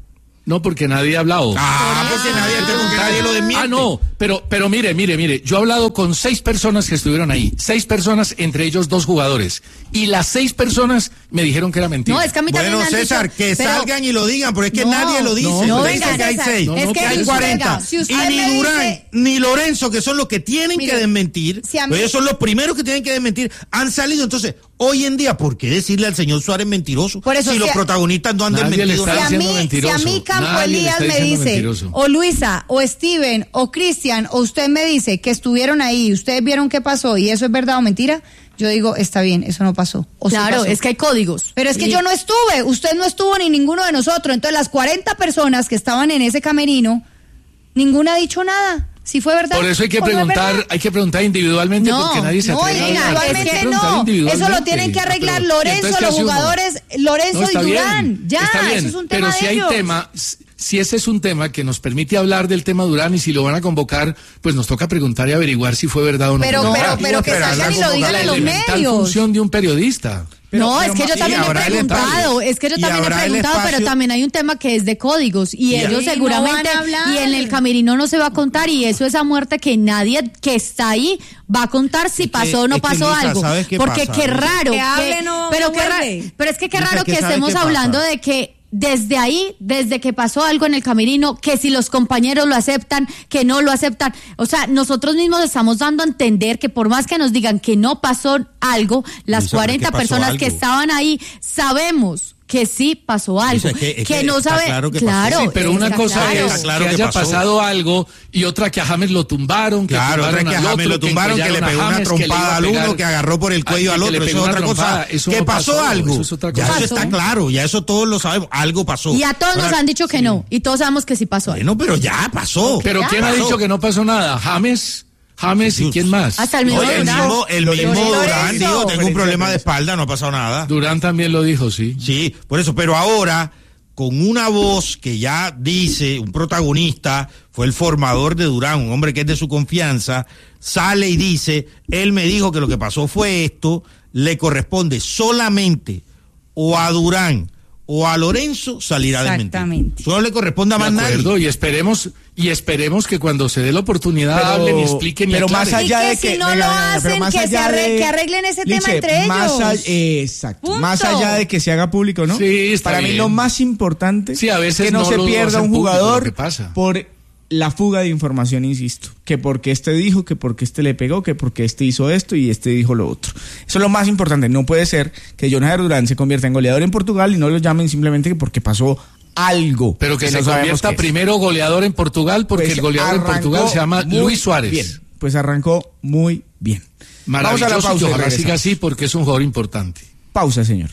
No, porque nadie ha hablado. Ah, porque nadie, porque nadie lo desmiente. Ah, no, pero, pero mire, mire, mire, yo he hablado con seis personas que estuvieron ahí, seis personas, entre ellos dos jugadores, y las seis personas me dijeron que era mentira. No, es que a mí también Bueno, me han César, dicho, que pero- salgan y lo digan, porque es que No, nadie lo dice. no, No, pero dicen venga, que hay César, seis, no, es no, que que hay si usted- cuarenta. si usted y ni me Durán, dice- ni Lorenzo, que son los que tienen Mire, que desmentir, si a mí- ellos son los primeros que tienen que desmentir, han salido. Entonces, hoy en día, ¿por qué decirle al señor Suárez mentiroso? Por eso, si si los a- protagonistas no han Nadie le desmentido está Si nada. a, mí, diciendo si a mentiroso. mí Campo Nadie le Elías está me diciendo dice, mentiroso. o Luisa, o Steven, o Cristian, o usted me dice que estuvieron ahí, ustedes vieron qué pasó y eso es verdad o mentira, yo digo, está bien, eso no pasó. O sí Claro, pasó. es que hay códigos. Pero es que Y- yo no estuve, usted no estuvo ni ninguno de nosotros. Entonces las cuarenta personas que estaban en ese camerino, ninguna ha dicho nada. Si fue verdad. Por eso hay que o no es preguntar, verdad. hay que preguntar individualmente No, porque nadie se No, atreve a hablar. Hay que individualmente preguntar no. Eso lo individualmente. tienen que Ah, arreglar pero- ¿y Lorenzo, entonces qué los hace uno? jugadores, Lorenzo No, está y bien, Durán. Ya, está bien, eso es un pero tema si de hay ellos. tema, si ese es un tema que nos permite hablar del tema Durán y si lo van a convocar, pues nos toca preguntar y averiguar si fue verdad o no. Pero, No, pero, aquí pero no que esperar salgan la y lo digan la en los elemental medios. función de un periodista. Pero- no, pero es que yo ma- también y he habrá el preguntado, espacio. es que yo Y también he habrá el preguntado, pero espacio. también hay un tema que es de códigos y Y- ellos Sí, no seguramente, van a hablar. y en el camerino no se va a contar y eso es a muerte que nadie que está ahí va a contar si Es que- pasó o no es que, pasó Luisa, algo. ¿sabes qué Porque pasa? qué raro, Que hable, no- pero no qué ra- vuelve. pero es que qué Luisa, raro ¿qué que sabes estemos qué pasa? hablando de que desde ahí, desde que pasó algo en el camerino, que si los compañeros lo aceptan, que no lo aceptan. O sea, nosotros mismos estamos dando a entender que por más que nos digan que no pasó algo, las Luisa, cuarenta pero es que pasó personas que algo. estaban ahí que que sí pasó algo. Luisa, es que- es que no está sabe. claro que pasó. claro, Sí, pero una está cosa claro. es Está claro que que haya pasó. pasado algo y otra que a James lo tumbaron, que Claro, otra tumbaron que a al James otro, lo tumbaron, que le encollaron a pegó una James, que le iba trompada a al uno, pegar- que agarró por el cuello Ah, al que le otro, eso pegó es una otra cosa. trompada, eso Que no pasó, pasó, algo. eso es otra Ya cosa. eso está Pasó. claro, ya eso todos lo sabemos, algo pasó. Y a todos nos Ahora, han dicho que no. Y todos sabemos que sí pasó algo. Bueno, pero ya pasó. Pero Ya ¿quién ha pasó. dicho que no pasó nada? James, James y quién más. Hasta el mismo Oye, el Durán. mismo, el mismo Lorenzo. Durán dijo, tengo un problema de espalda, no ha pasado nada. Durán también lo dijo, sí. Sí, por eso, pero ahora, con una voz que ya dice, un protagonista, fue el formador de Durán, un hombre que es de su confianza, sale y dice, él me dijo que lo que pasó fue esto, le corresponde solamente o a Durán o a Lorenzo salir a desmentir. Exactamente. Solo le corresponde a De más nadie. acuerdo, y esperemos, y esperemos que cuando se dé la oportunidad Pero- hablen y expliquen y pero aclaren. más Y allá que de si que no venga, lo venga, pero hacen, más que se allá arre- de- que arreglen ese tema Liche, entre más ellos. all- exacto, Punto. más allá de que se haga público, ¿no? Sí, está Para mí bien. lo más importante Sí, a veces es que no, no se lo pierda hacen un público, jugador lo que pasa. por la fuga de información, insisto, que porque este dijo, que porque este le pegó, que porque este hizo esto y este dijo lo otro. Eso es lo más importante. No puede ser que Jon Hader Durán se convierta en goleador en Portugal y no lo llamen simplemente que porque pasó algo. Pero que, se no sabemos convierta qué es. primero goleador en Portugal, porque Pues el goleador en arrancó Portugal se llama muy Luis Suárez. bien. Pues arrancó muy bien. Vamos a la Maravilloso, pausa. y y ojalá regresamos. siga así porque es un jugador importante. Pausa, señor.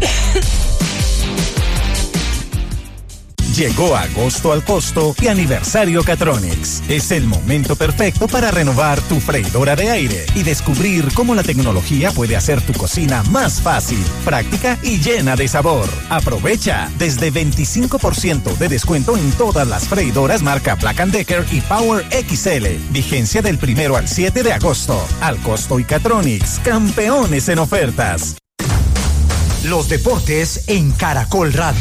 Llegó agosto al costo y aniversario Catronics. Es el momento perfecto para renovar tu freidora de aire y descubrir cómo la tecnología puede hacer tu cocina más fácil, práctica y llena de sabor. Aprovecha desde veinticinco por ciento de descuento en todas las freidoras marca Black and Decker y Power X L. Vigencia del primero al siete de agosto. Al costo y Catronics, campeones en ofertas. Los deportes en Caracol Radio.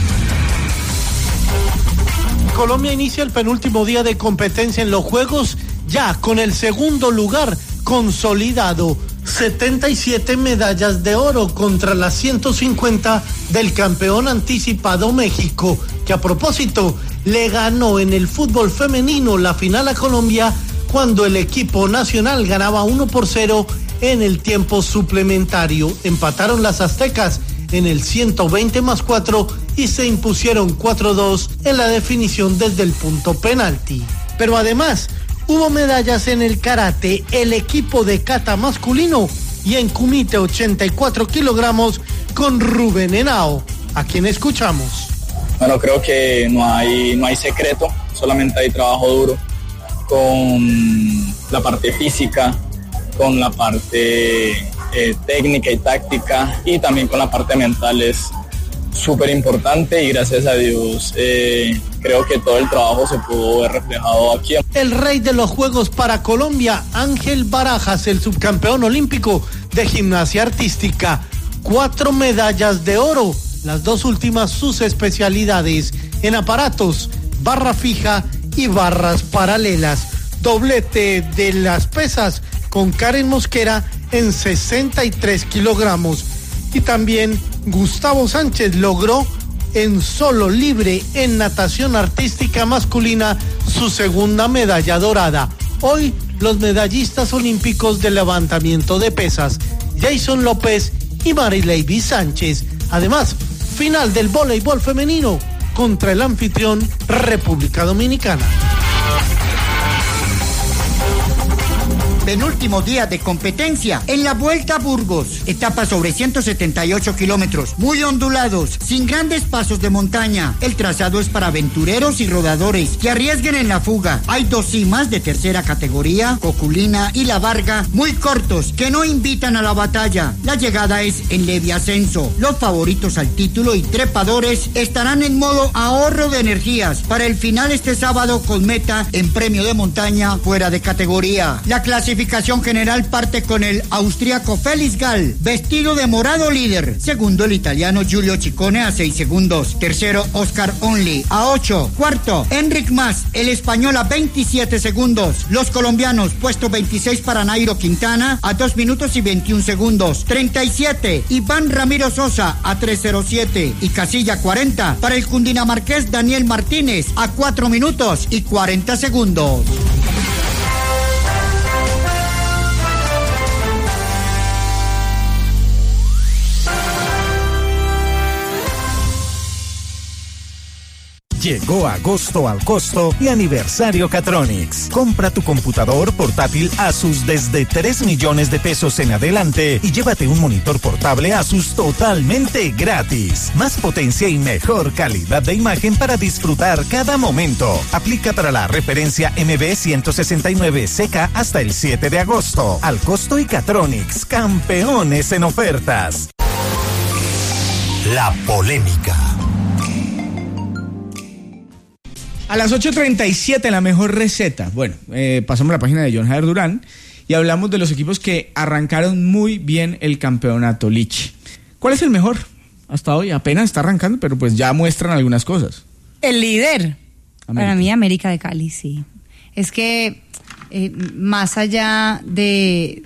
Colombia inicia el penúltimo día de competencia en los Juegos, ya con el segundo lugar consolidado. setenta y siete medallas de oro contra las ciento cincuenta del campeón anticipado México, que a propósito le ganó en el fútbol femenino la final a Colombia cuando el equipo nacional ganaba uno por cero en el tiempo suplementario. Empataron las aztecas en el ciento veinte más cuatro y se impusieron cuatro dos en la definición desde el punto penalti. Pero además, hubo medallas en el karate, el equipo de kata masculino y en kumite ochenta y cuatro kilogramos con Rubén Henao, a quien escuchamos. Bueno, creo que no hay, no hay secreto, solamente hay trabajo duro con la parte física, con la parte eh, técnica y táctica, y también con la parte mental es súper importante, y gracias a Dios eh, creo que todo el trabajo se pudo ver reflejado aquí. El rey de los Juegos para Colombia, Ángel Barajas, el subcampeón olímpico de gimnasia artística, cuatro medallas de oro, las dos últimas sus especialidades en aparatos, barra fija y barras paralelas. Doblete de las pesas con Karen Mosquera en sesenta y tres kilogramos. Y también Gustavo Sánchez logró en solo libre en natación artística masculina su segunda medalla dorada. Hoy los medallistas olímpicos de levantamiento de pesas, Jason López y Marileiby Sánchez. Además, final del voleibol femenino contra el anfitrión República Dominicana. Penúltimo día de competencia en la Vuelta a Burgos. Etapa sobre ciento setenta y ocho kilómetros, muy ondulados, sin grandes pasos de montaña. El trazado es para aventureros y rodadores que arriesguen en la fuga. Hay dos cimas de tercera categoría, Coculina y La Varga, muy cortos, que no invitan a la batalla. La llegada es en leve ascenso. Los favoritos al título y trepadores estarán en modo ahorro de energías para el final este sábado, con meta en premio de montaña fuera de categoría. La clase Clasificación general parte con el austríaco Félix Gall, vestido de morado, líder. Segundo, el italiano Giulio Ciccone a seis segundos. Tercero, Oscar Only a ocho. Cuarto, Enric Mas, el español, a veintisiete segundos. Los colombianos, puesto veintiséis para Nairo Quintana a dos minutos y veintiún segundos. treinta y siete, Iván Ramiro Sosa a tres cero siete. Y casilla cuarenta para el cundinamarqués Daniel Martínez a cuatro minutos y cuarenta segundos. Llegó agosto al costo y aniversario Catronics. Compra tu computador portátil Asus desde tres millones de pesos en adelante y llévate un monitor portable Asus totalmente gratis. Más potencia y mejor calidad de imagen para disfrutar cada momento. Aplica para la referencia M B ciento sesenta y nueve seca hasta el siete de agosto. Al costo y Catronics, campeones en ofertas. La polémica. A las ocho treinta y siete, la mejor receta. Bueno, eh, pasamos a la página de John Jader Durán y hablamos de los equipos que arrancaron muy bien el campeonato Lich. ¿Cuál es el mejor? Hasta hoy apenas está arrancando, pero pues ya muestran algunas cosas. El líder. América. Para mí, América de Cali, sí. Es que eh, más allá de,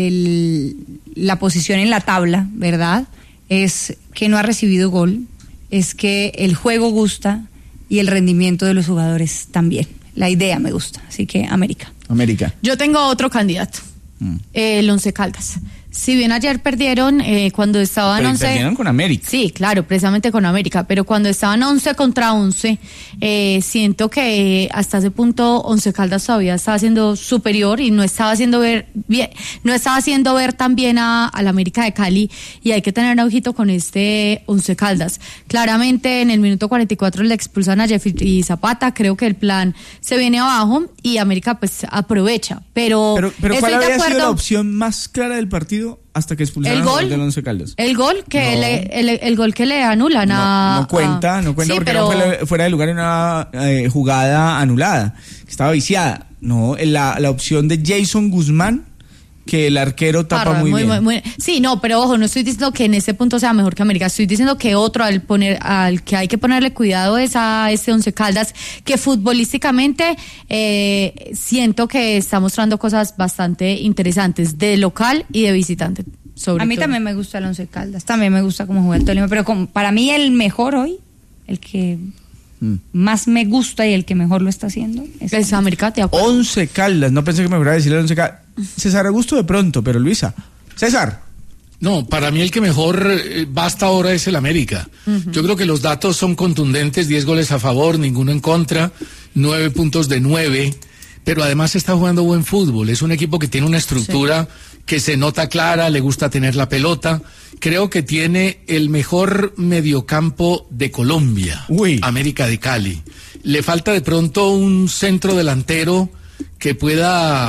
de la posición en la tabla, ¿verdad? Es que no ha recibido gol, es que el juego gusta y el rendimiento de los jugadores también. La idea me gusta, así que América. América. Yo tengo otro candidato, mm. eh, el Once Caldas. Si bien ayer perdieron eh, cuando estaban pero once... perdieron con América. Sí, claro, precisamente con América, pero cuando estaban once contra once, eh, siento que hasta ese punto Once Caldas todavía estaba siendo superior y no estaba haciendo ver bien, no estaba haciendo ver tan bien a, a la América de Cali, y hay que tener ojito con este Once Caldas. Claramente en el minuto cuarenta y cuatro le expulsan a Jeffrey Zapata, creo que el plan se viene abajo y América pues aprovecha, pero... Pero, pero ¿cuál estoy de había acuerdo, sido la opción más clara del partido hasta que expulsaron el gol del Once Caldas? El gol que no. le, el, el gol que le anulan a... No, no cuenta, a, no cuenta sí, porque pero... no fue fuera de lugar en una eh, jugada anulada, que estaba viciada. No, la, la opción de Jason Guzmán, que el arquero tapa Parra, muy, muy bien. Muy, muy, sí, no, pero ojo, no estoy diciendo que en ese punto sea mejor que América, estoy diciendo que otro al poner, al que hay que ponerle cuidado es a este Once Caldas, que futbolísticamente eh, siento que está mostrando cosas bastante interesantes, de local y de visitante. Sobre a mí todo. También me gusta el Once Caldas, también me gusta cómo juega el Tolima, pero como, para mí el mejor hoy, el que mm. más me gusta y el que mejor lo está haciendo es, es América. ¿Te acuerdas? Once Caldas, no pensé que me fuera a decir el Once Caldas. César Augusto de pronto, pero Luisa. César. No, para mí el que mejor eh, va hasta ahora es el América. Uh-huh. Yo creo que los datos son contundentes, diez goles a favor, ninguno en contra, nueve puntos de nueve, pero además está jugando buen fútbol. Es un equipo que tiene una estructura sí. que se nota clara, le gusta tener la pelota. Creo que tiene el mejor mediocampo de Colombia, Uy. América de Cali. Le falta de pronto un centro delantero que pueda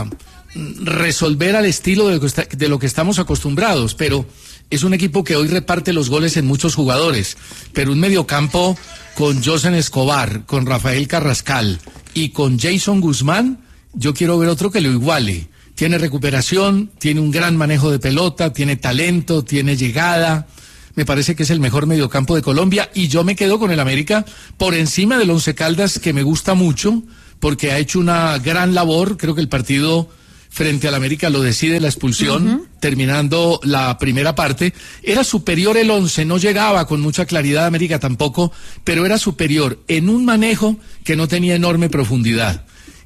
resolver al estilo de lo, que está, de lo que estamos acostumbrados, pero es un equipo que hoy reparte los goles en muchos jugadores, pero un mediocampo con Josen Escobar, con Rafael Carrascal y con Jason Guzmán, yo quiero ver otro que lo iguale. Tiene recuperación, tiene un gran manejo de pelota, tiene talento, tiene llegada. Me parece que es el mejor mediocampo de Colombia y yo me quedo con el América por encima del Once Caldas, que me gusta mucho porque ha hecho una gran labor. Creo que el partido frente al América lo decide la expulsión, uh-huh. terminando la primera parte. Era superior el Once, no llegaba con mucha claridad América tampoco, pero era superior en un manejo que no tenía enorme profundidad.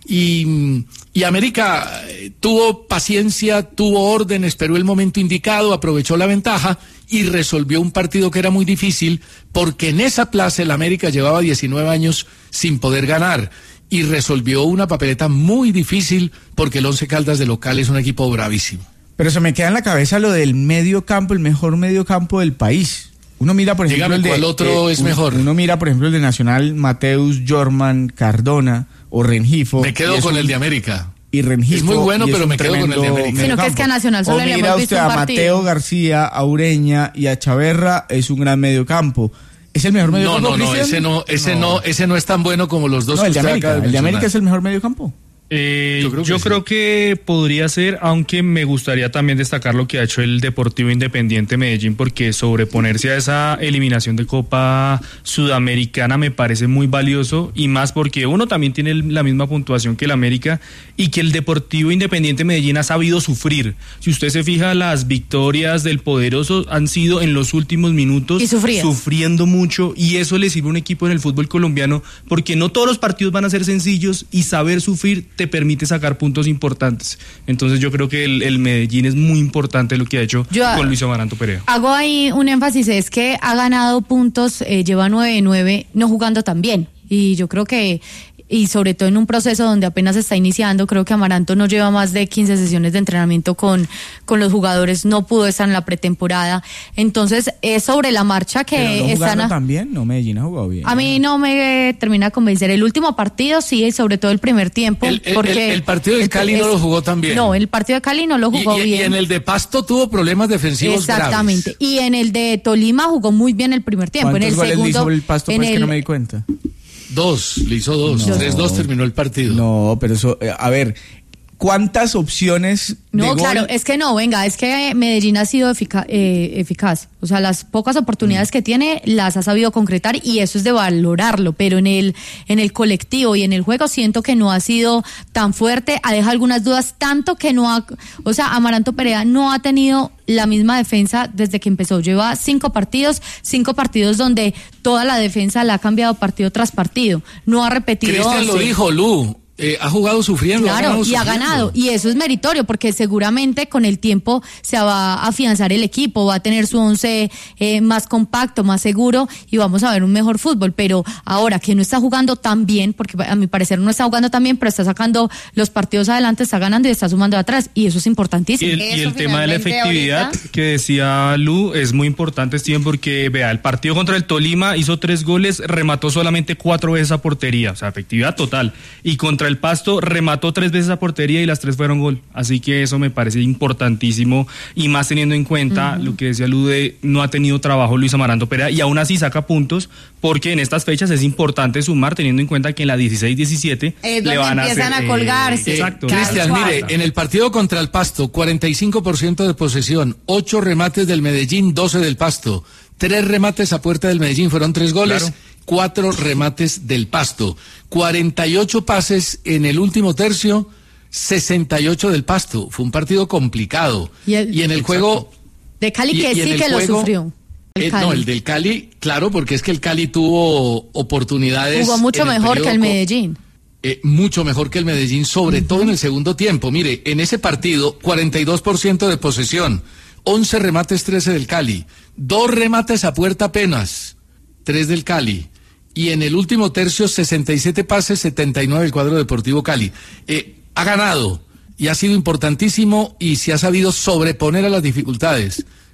Y, y América tuvo paciencia, tuvo orden, esperó el momento indicado, aprovechó la ventaja y resolvió un partido que era muy difícil, porque en esa plaza el América llevaba diecinueve años sin poder ganar. Y resolvió una papeleta muy difícil porque el Once Caldas de local es un equipo bravísimo. Pero se me queda en la cabeza lo del medio campo, el mejor medio campo del país. Uno mira, por ejemplo, Dígame, el de... ¿cuál otro eh, es uno, mejor? Uno mira, por ejemplo, el de Nacional, Mateus, Jorman, Cardona o Rengifo. Me quedo con un, el de América. Y Rengifo. Es muy bueno, y pero me quedo con el de América. Sino que es que a Nacional solo o le mira hemos visto usted un a partido. Mateo García, a Ureña y a Chaverra, es un gran medio campo. ¿Es el mejor medio no, campo? No, no, ese no, ese no. no, ese no es tan bueno como los dos no, que el de usted América, acaba de el de América mencionar. es el mejor medio campo. Eh, yo creo, que, yo sí. creo que podría ser, aunque me gustaría también destacar lo que ha hecho el Deportivo Independiente Medellín, porque sobreponerse a esa eliminación de Copa Sudamericana me parece muy valioso, y más porque uno también tiene la misma puntuación que el América, y que el Deportivo Independiente Medellín ha sabido sufrir. Si usted se fija, las victorias del Poderoso han sido en los últimos minutos y sufriendo mucho, y eso le sirve a un equipo en el fútbol colombiano, porque no todos los partidos van a ser sencillos, y saber sufrir te permite sacar puntos importantes. Entonces yo creo que el, el Medellín es muy importante lo que ha hecho yo con Luis Amaranto Perea. Hago ahí un énfasis, es que ha ganado puntos, eh, lleva nueve de nueve, no jugando tan bien. Y yo creo que, y sobre todo en un proceso donde apenas está iniciando, creo que Amaranto no lleva más de quince sesiones de entrenamiento con, con los jugadores, no pudo estar en la pretemporada. Entonces es sobre la marcha que Pero no están a... también, no, Medellín ha jugado bien. A mí no me termina de convencer. El último partido sí, sobre todo el primer tiempo. El, el, porque el, el partido de Cali es, no lo jugó tan bien. No, el partido de Cali no lo jugó y, y, bien. Y en el de Pasto tuvo problemas defensivos Exactamente. graves. Y en el de Tolima jugó muy bien el primer tiempo. En el goles segundo, le hizo el Pasto, en pues el, que no me di cuenta? Dos, le hizo dos. No. tres dos terminó el partido. No, pero eso, eh, a ver, ¿cuántas opciones de No, gol? claro, es que no, venga, es que Medellín ha sido efica- eh, eficaz. O sea, las pocas oportunidades mm. que tiene las ha sabido concretar, y eso es de valorarlo, pero en el en el colectivo y en el juego siento que no ha sido tan fuerte, ha dejado algunas dudas, tanto que no ha, o sea, Amaranto Perea no ha tenido la misma defensa desde que empezó. Lleva cinco partidos, cinco partidos donde toda la defensa la ha cambiado partido tras partido. No ha repetido. Cristian lo dijo, Lu. Eh, ha jugado sufriendo. Claro, ha ganado y sufriendo. ha ganado, y eso es meritorio, porque seguramente con el tiempo se va a afianzar el equipo, va a tener su once eh, más compacto, más seguro, y vamos a ver un mejor fútbol. Pero ahora que no está jugando tan bien, porque a mi parecer no está jugando tan bien, pero está sacando los partidos adelante, está ganando y está sumando de atrás, y eso es importantísimo. Y el, y el tema de la efectividad ahorita, que decía Lu, es muy importante, Steven, porque vea, el partido contra el Tolima hizo tres goles, remató solamente cuatro veces a portería, o sea, efectividad total, y contra el Pasto remató tres veces a portería y las tres fueron gol, así que eso me parece importantísimo, y más teniendo en cuenta uh-huh. lo que decía Lu, de no ha tenido trabajo Luis Amaranto Perea, y aún así saca puntos, porque en estas fechas es importante sumar, teniendo en cuenta que en la dieciséis diecisiete le van a empiezan hacer, a colgarse. Eh, exacto. Cristian, mire, en el partido contra el Pasto, cuarenta y cinco por ciento de posesión, ocho remates del Medellín, doce del Pasto, tres remates a puerta del Medellín, fueron tres goles. Claro. Cuatro remates del Pasto, cuarenta y ocho pases en el último tercio, sesenta y ocho del Pasto. Fue un partido complicado. Y, el, y en el exacto. juego... De Cali que y, sí y que juego, lo sufrió. El eh, no, el del Cali, claro, porque es que el Cali tuvo oportunidades... Jugó mucho mejor que el Medellín. Eh, mucho mejor que el Medellín, sobre uh-huh. todo en el segundo tiempo. Mire, en ese partido, cuarenta y dos por ciento de posesión, once remates, trece del Cali, dos remates a puerta apenas, tres del Cali. Y en el último tercio, sesenta y siete pases, setenta y nueve el cuadro Deportivo Cali. Eh, ha ganado y ha sido importantísimo y se ha sabido sobreponer a las dificultades.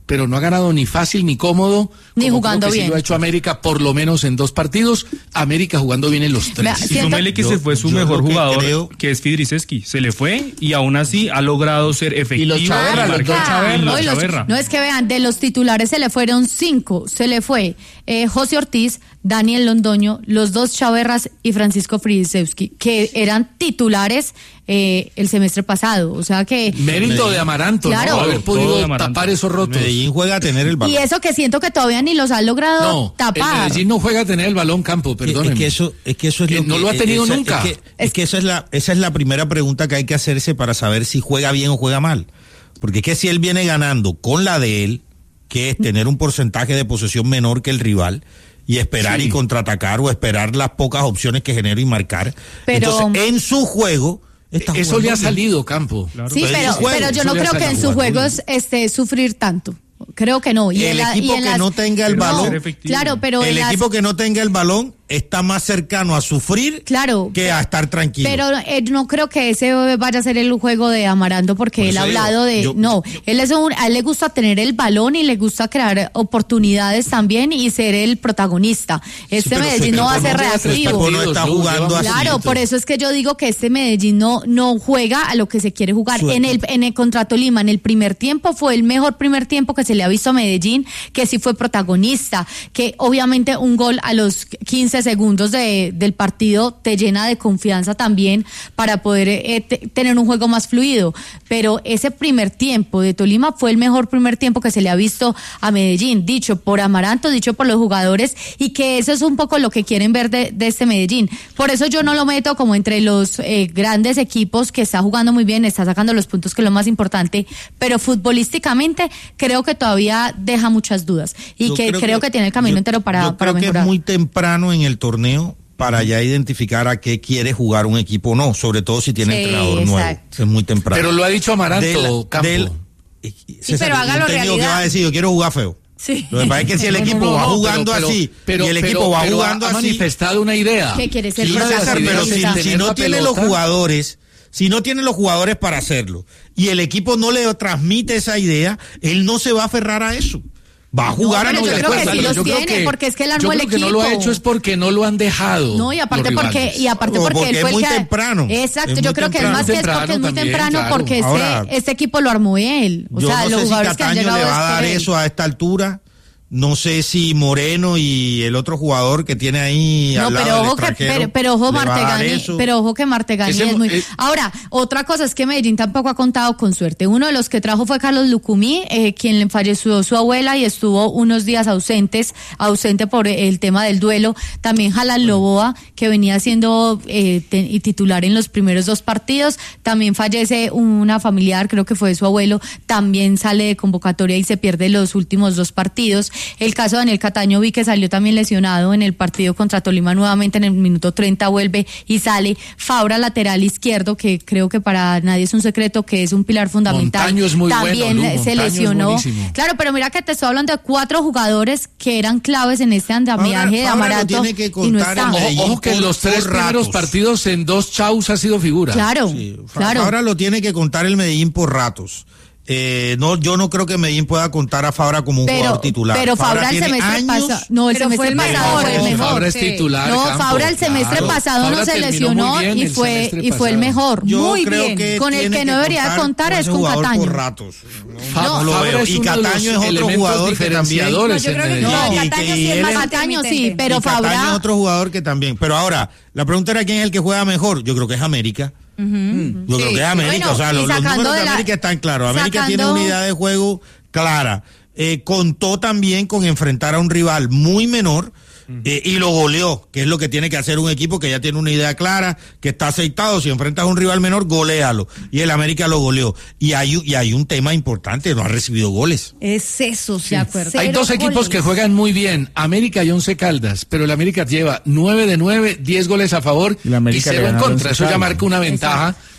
pero no ha ganado ni fácil ni cómodo. Ni jugando creo que bien. Sí lo ha hecho América por lo menos en dos partidos. América jugando bien en los tres. Vea, Y súmele que Yo- se fue su yo mejor lo que jugador, creo- que es Fidriseski. Se le fue y aún así ha logrado ser efectivo. los Chaverra, los dos Chaverra. Y los No, y los- Chaverra. no, es que vean, de los titulares se le fueron cinco. Se le fue eh, José Ortiz, Daniel Londoño, los dos Chaverras y Francisco Fridisewski, que eran titulares eh, el semestre pasado. O sea que... Mérito de Amaranto, Claro. ¿no? Haber Todo podido de Amaranto. tapar esos rotos. Medellín juega a tener el balón. Y eso que siento que todavía ni los ha logrado No, el tapar. Medellín no juega a tener el balón campo, Que- perdónenme. Es que eso, es que eso es Que lo no que- lo ha tenido esa- nunca. Es que, es que esa es la, esa es la primera pregunta que hay que hacerse para saber si juega bien o juega mal. Porque es que si él viene ganando con la de él, que es tener un porcentaje de posesión menor que el rival, y esperar Sí. y contraatacar o esperar las pocas opciones que genera y marcar. Pero- Entonces, en su juego, está Eso jugando le ha bien. salido, Campo. Sí, Pero pero, en su juego, pero yo eso no le creo hace que la en sus jugada. juegos esté sufrir tanto. Creo que no. Y El en la- equipo y en que las- no tenga el No, balón, Ser efectivo. claro, pero el en las- equipo que no tenga el balón está más cercano a sufrir Claro, que a estar tranquilo. Pero eh, no creo que ese vaya a ser el juego de Amaranto porque Por él ha eso digo, hablado de... yo- no, él es un, a él le gusta tener el balón y le gusta crear oportunidades también y ser el protagonista. Este pero Medellín se- no va a pero ser no lleva tres reactivo. partidos, no está Luz, jugando lleva así. Claro, por eso es que yo digo que este Medellín no, no juega a lo que se quiere jugar. Suerte. En el, en el contra Tolima, en el primer tiempo, fue el mejor primer tiempo que se le ha visto a Medellín, que sí fue protagonista, que obviamente un gol a los quince segundos de, del partido te llena de confianza también para poder eh, te- tener un juego más fluido. Pero ese primer tiempo de Tolima fue el mejor primer tiempo que se le ha visto a Medellín, dicho por Amaranto, dicho por los jugadores, y que eso es un poco lo que quieren ver de, de este Medellín. Por eso yo no lo meto como entre los eh, grandes equipos, que está jugando muy bien, está sacando los puntos, que es lo más importante, pero futbolísticamente creo que todavía deja muchas dudas y Yo que creo, que, tiene el camino yo- entero para, yo para creo mejorar. que es muy temprano en el torneo para ya identificar a qué quiere jugar un equipo o no, sobre todo si tiene Sí, entrenador nuevo. exacto. Es muy temprano. Pero lo ha dicho Amaranto, Del- Campo. del- César, pero hágalo un técnico realidad. que va a decir, yo quiero jugar feo. Sí. Lo que pasa es que si el No, no, equipo no, va no, jugando pero- así pero- y el pero- equipo va pero jugando ha, ha así, manifestado una idea. ¿Qué quiere ser sí, una de las César, pero ideas si, es si tener no la tiene pelota. los jugadores, si no tiene los jugadores para hacerlo y el equipo no le transmite esa idea, él no se va a aferrar a eso. Va a jugar pero a lo yo que le creo que cuesta. sí los Yo creo tiene, porque es que él armó yo el creo que no lo ha equipo. hecho es porque no lo han dejado. No, y aparte los porque rivales. y aparte No, porque, porque él es fue muy el que temprano. Exacto, Es yo muy creo que es temprano. más que es porque Temprano es muy también, temprano claro. porque este Ahora, este equipo lo armó él. O Yo sea, no los sé si jugadores que han Cataño llegado le va a es dar por él. eso a esta altura. No sé si Moreno y el otro jugador que tiene ahí No, al lado pero del ojo que extranjero pero, pero ojo le va a dar Martegani, eso. pero ojo que Martegani Ese- es muy eh, Ahora, otra cosa es que Medellín tampoco ha contado con suerte. Uno de los que trajo fue Carlos Lucumí, eh, quien le falleció su abuela y estuvo unos días ausentes, ausente por el tema del duelo. También Jalan Loboa, que venía siendo eh, te- y titular en los primeros dos partidos. También fallece una familiar, creo que fue su abuelo, también sale de convocatoria y se pierde los últimos dos partidos. El caso de Daniel Cataño, vi que salió también lesionado en el partido contra Tolima, nuevamente en el minuto treinta vuelve y sale. Fabra, lateral izquierdo, que creo que para nadie es un secreto que es un pilar fundamental. Montaño es muy también bueno, Lu, se Montaño es lesionó. buenísimo. Claro, pero mira que te estoy hablando de cuatro jugadores que eran claves en este andamiaje Fabra- de Fabra lo Amaranto tiene que y no contar en están. Medellín. Ojo, ojo que en por- los tres por primeros ratos. partidos en dos chaus ha sido figura. Claro, Sí, Fa- claro. Fabra lo tiene que contar el Medellín por ratos. Eh, no, yo no creo que Medellín pueda contar a Fabra como un Pero, jugador titular. pero Fabra, el tiene semestre años- pasado, no, el Pero fue semestre el pasado mejor, fue el el mejor. Fabra es sí. titular. No, Campo, Fabra el semestre claro. pasado Fabra no se terminó lesionó muy bien y el fue semestre y fue el pasado. mejor, Yo muy creo bien. que Con el tiene que no debería contar con es ese con jugador Cataño. por ratos. Fa- No, lo Fabra veo. es Y uno de los Cataño es otro elementos jugador que también. diferenciadores No, yo en creo que Medellín. no, y Cataño que- sí y es él más es- Cataño sí, intermitente. pero Y Cataño Fabra es otro jugador que también. Pero ahora, la pregunta era quién es el que juega mejor. Yo creo que es América. Yo creo Sí. que es América. Bueno, o sea, y los, los sacando números de, de la- América están claros. América sacando- tiene una idea de juego clara. Eh, contó también con enfrentar a un rival muy menor. Eh, y lo goleó, que es lo que tiene que hacer un equipo que ya tiene una idea clara, que está aceitado. Si enfrentas a un rival menor, goléalo. Y el América lo goleó. Y hay, y hay un tema importante, no ha recibido goles. Es eso, sí. acuerdo. Hay Cero dos equipos goles. que juegan muy bien, América y Once Caldas, pero el América lleva nueve de nueve, diez goles a favor Y la y América le cero en gana al contra. Once Eso ya Caldas. marca una ventaja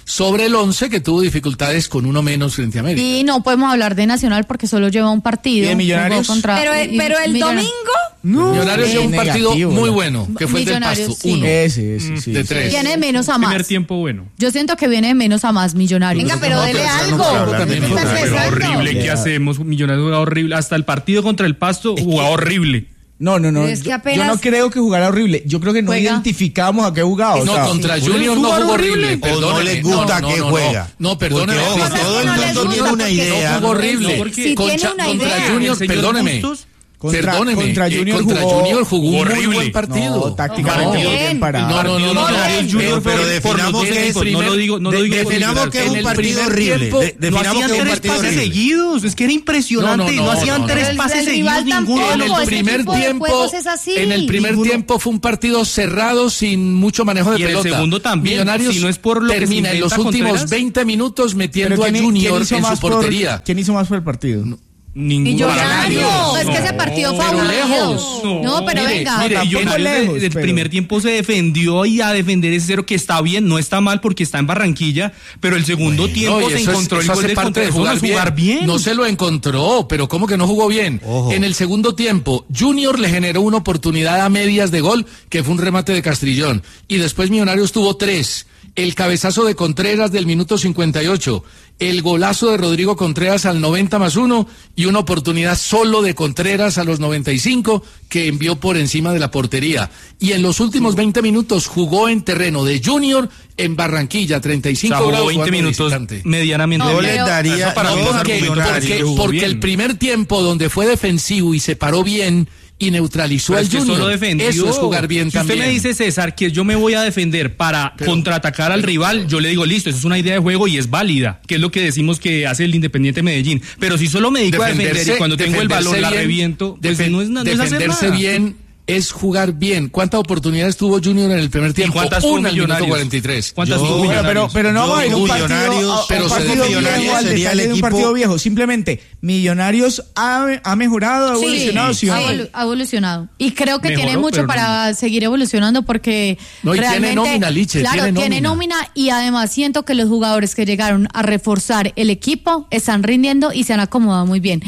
sobre el once que tuvo dificultades con uno menos frente a América. Y no podemos hablar de Nacional porque solo lleva un partido. ¿Y de Millonarios? Contra, Pero, y- pero el Millonarios. domingo... No, Millonarios dio un negativo, partido muy ¿no? bueno, que fue el del Millonarios, Pasto, sí. uno Ese, ese, sí. de tres. Viene de menos a más. Primer tiempo bueno. Yo siento que viene de menos a más Millonarios. Venga, pero No, dele pero eso algo. no puedo hablar ¿Qué de está Millonarios. Pero empezando? horrible, ¿qué Ya. hacemos? Millonarios jugaba horrible. Hasta el partido contra el Pasto jugaba horrible. No, no, no. Pero es que yo- apenas- Yo no creo que jugara horrible. Yo creo que no Juega. identificamos a qué jugaba. o No, sea, contra sí. Junior no ¿Jugar jugó horrible? horrible. O no Perdóneme. les gusta no, que no, juega. No, no perdóneme. Porque, ojo, Cosas todo que el no les mundo gusta tiene una porque idea. No jugó horrible. ¿Por qué? Sí, Contra, tiene una contra idea. Junior, ¿El señor perdóneme. Bustos? Contra- Perdóneme. contra eh, Junior contra jugó Junior jugó un muy horrible. buen partido. No, tácticamente No. bien Bien. parado. No, no, no, no, Partido no, del no, Junior pero fue por definamos los que es técnicos, no lo digo, no lo de- digo por definamos liberar. que es En un el partido primer horrible. tiempo, De- No definamos hacían que es un tres partido pases horrible. seguidos, es que era impresionante, No, no, no, no, hacían no, tres no. El- pases el seguidos rival ninguno. tampoco, En el ese primer tipo de tiempo, juegos es así. en el primer Ninguno- tiempo fue un partido cerrado sin mucho manejo de Y en el pelota. segundo también, Millonarios si no es por lo que se termina en los inventa últimos Contreras. veinte minutos Pero metiendo a ¿quién- Junior quién hizo en su más por- portería. ¿Quién hizo más por el partido? Ninguno. Millonarios. No, es que ese partido fue pero aburrido. lejos. No, pero Mire, venga. mire, tampoco Millonarios de- lejos, del pero- primer tiempo se defendió y a defender ese cero que está bien, no está mal porque está en Barranquilla, pero el segundo tiempo No, y se eso es- encontró eso el gol hace de parte contra, de eso no jugar, es jugar bien. No se lo encontró, pero ¿cómo que no jugó bien? Ojo. En el segundo tiempo, Junior le generó una oportunidad a medias de gol, que fue un remate de Castrillón. Y después Millonarios tuvo tres. El cabezazo de Contreras del minuto cincuenta y ocho, el golazo de Rodrigo Contreras al noventa más uno y una oportunidad solo de Contreras a los noventa y cinco que envió por encima de la portería. Y en los últimos veinte minutos jugó en terreno de Junior en Barranquilla, treinta y O sea, cinco jugó grados veinte jugando de minutos visitante. medianamente No, Yo bien. les daría, Eso para no, mí no es porque- argumento para decir porque, que jugó porque bien. el primer tiempo donde fue defensivo y se paró bien y neutralizó Pero al es que Junior, solo defendió. eso es jugar bien si también. usted me dice, César, que yo me voy a defender para Pero- contraatacar al rival, yo le digo, listo, eso es una idea de juego y es válida, que es lo que decimos que hace el Independiente Medellín. Pero si solo me dedico a defender y cuando tengo el balón la defenderse bien, reviento, pues defen- no es, na- no es hacer defenderse nada. bien es jugar bien. ¿Cuántas oportunidades tuvo Junior en el primer tiempo? cuántas tuvo Una al minuto Millonarios? cuarenta y tres. ¿Cuántas Yo- tuvo Bueno, pero, Millonarios? pero no Yo vamos a ir a un digo partido, Millonarios, a- a pero un se partido dice viejo Millonarios al sería el detalle de un equipo- partido viejo. Simplemente, Millonarios ha, ha mejorado, ha Sí, evolucionado. ¿sí o ha no? evolu- ha evolucionado. Y creo que Mejoró, tiene mucho pero para seguir evolucionando porque No, y tiene realmente, nómina, Liche, claro, tiene tiene nómina. nómina y además siento que los jugadores que llegaron a reforzar el equipo están rindiendo y se han acomodado muy bien.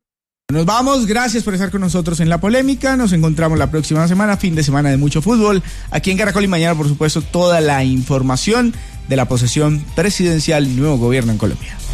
Nos vamos, gracias por estar con nosotros en La Polémica. Nos encontramos la próxima semana, fin de semana de mucho fútbol. Aquí en Caracol y mañana, por supuesto, toda la información de la posesión presidencial y nuevo gobierno en Colombia.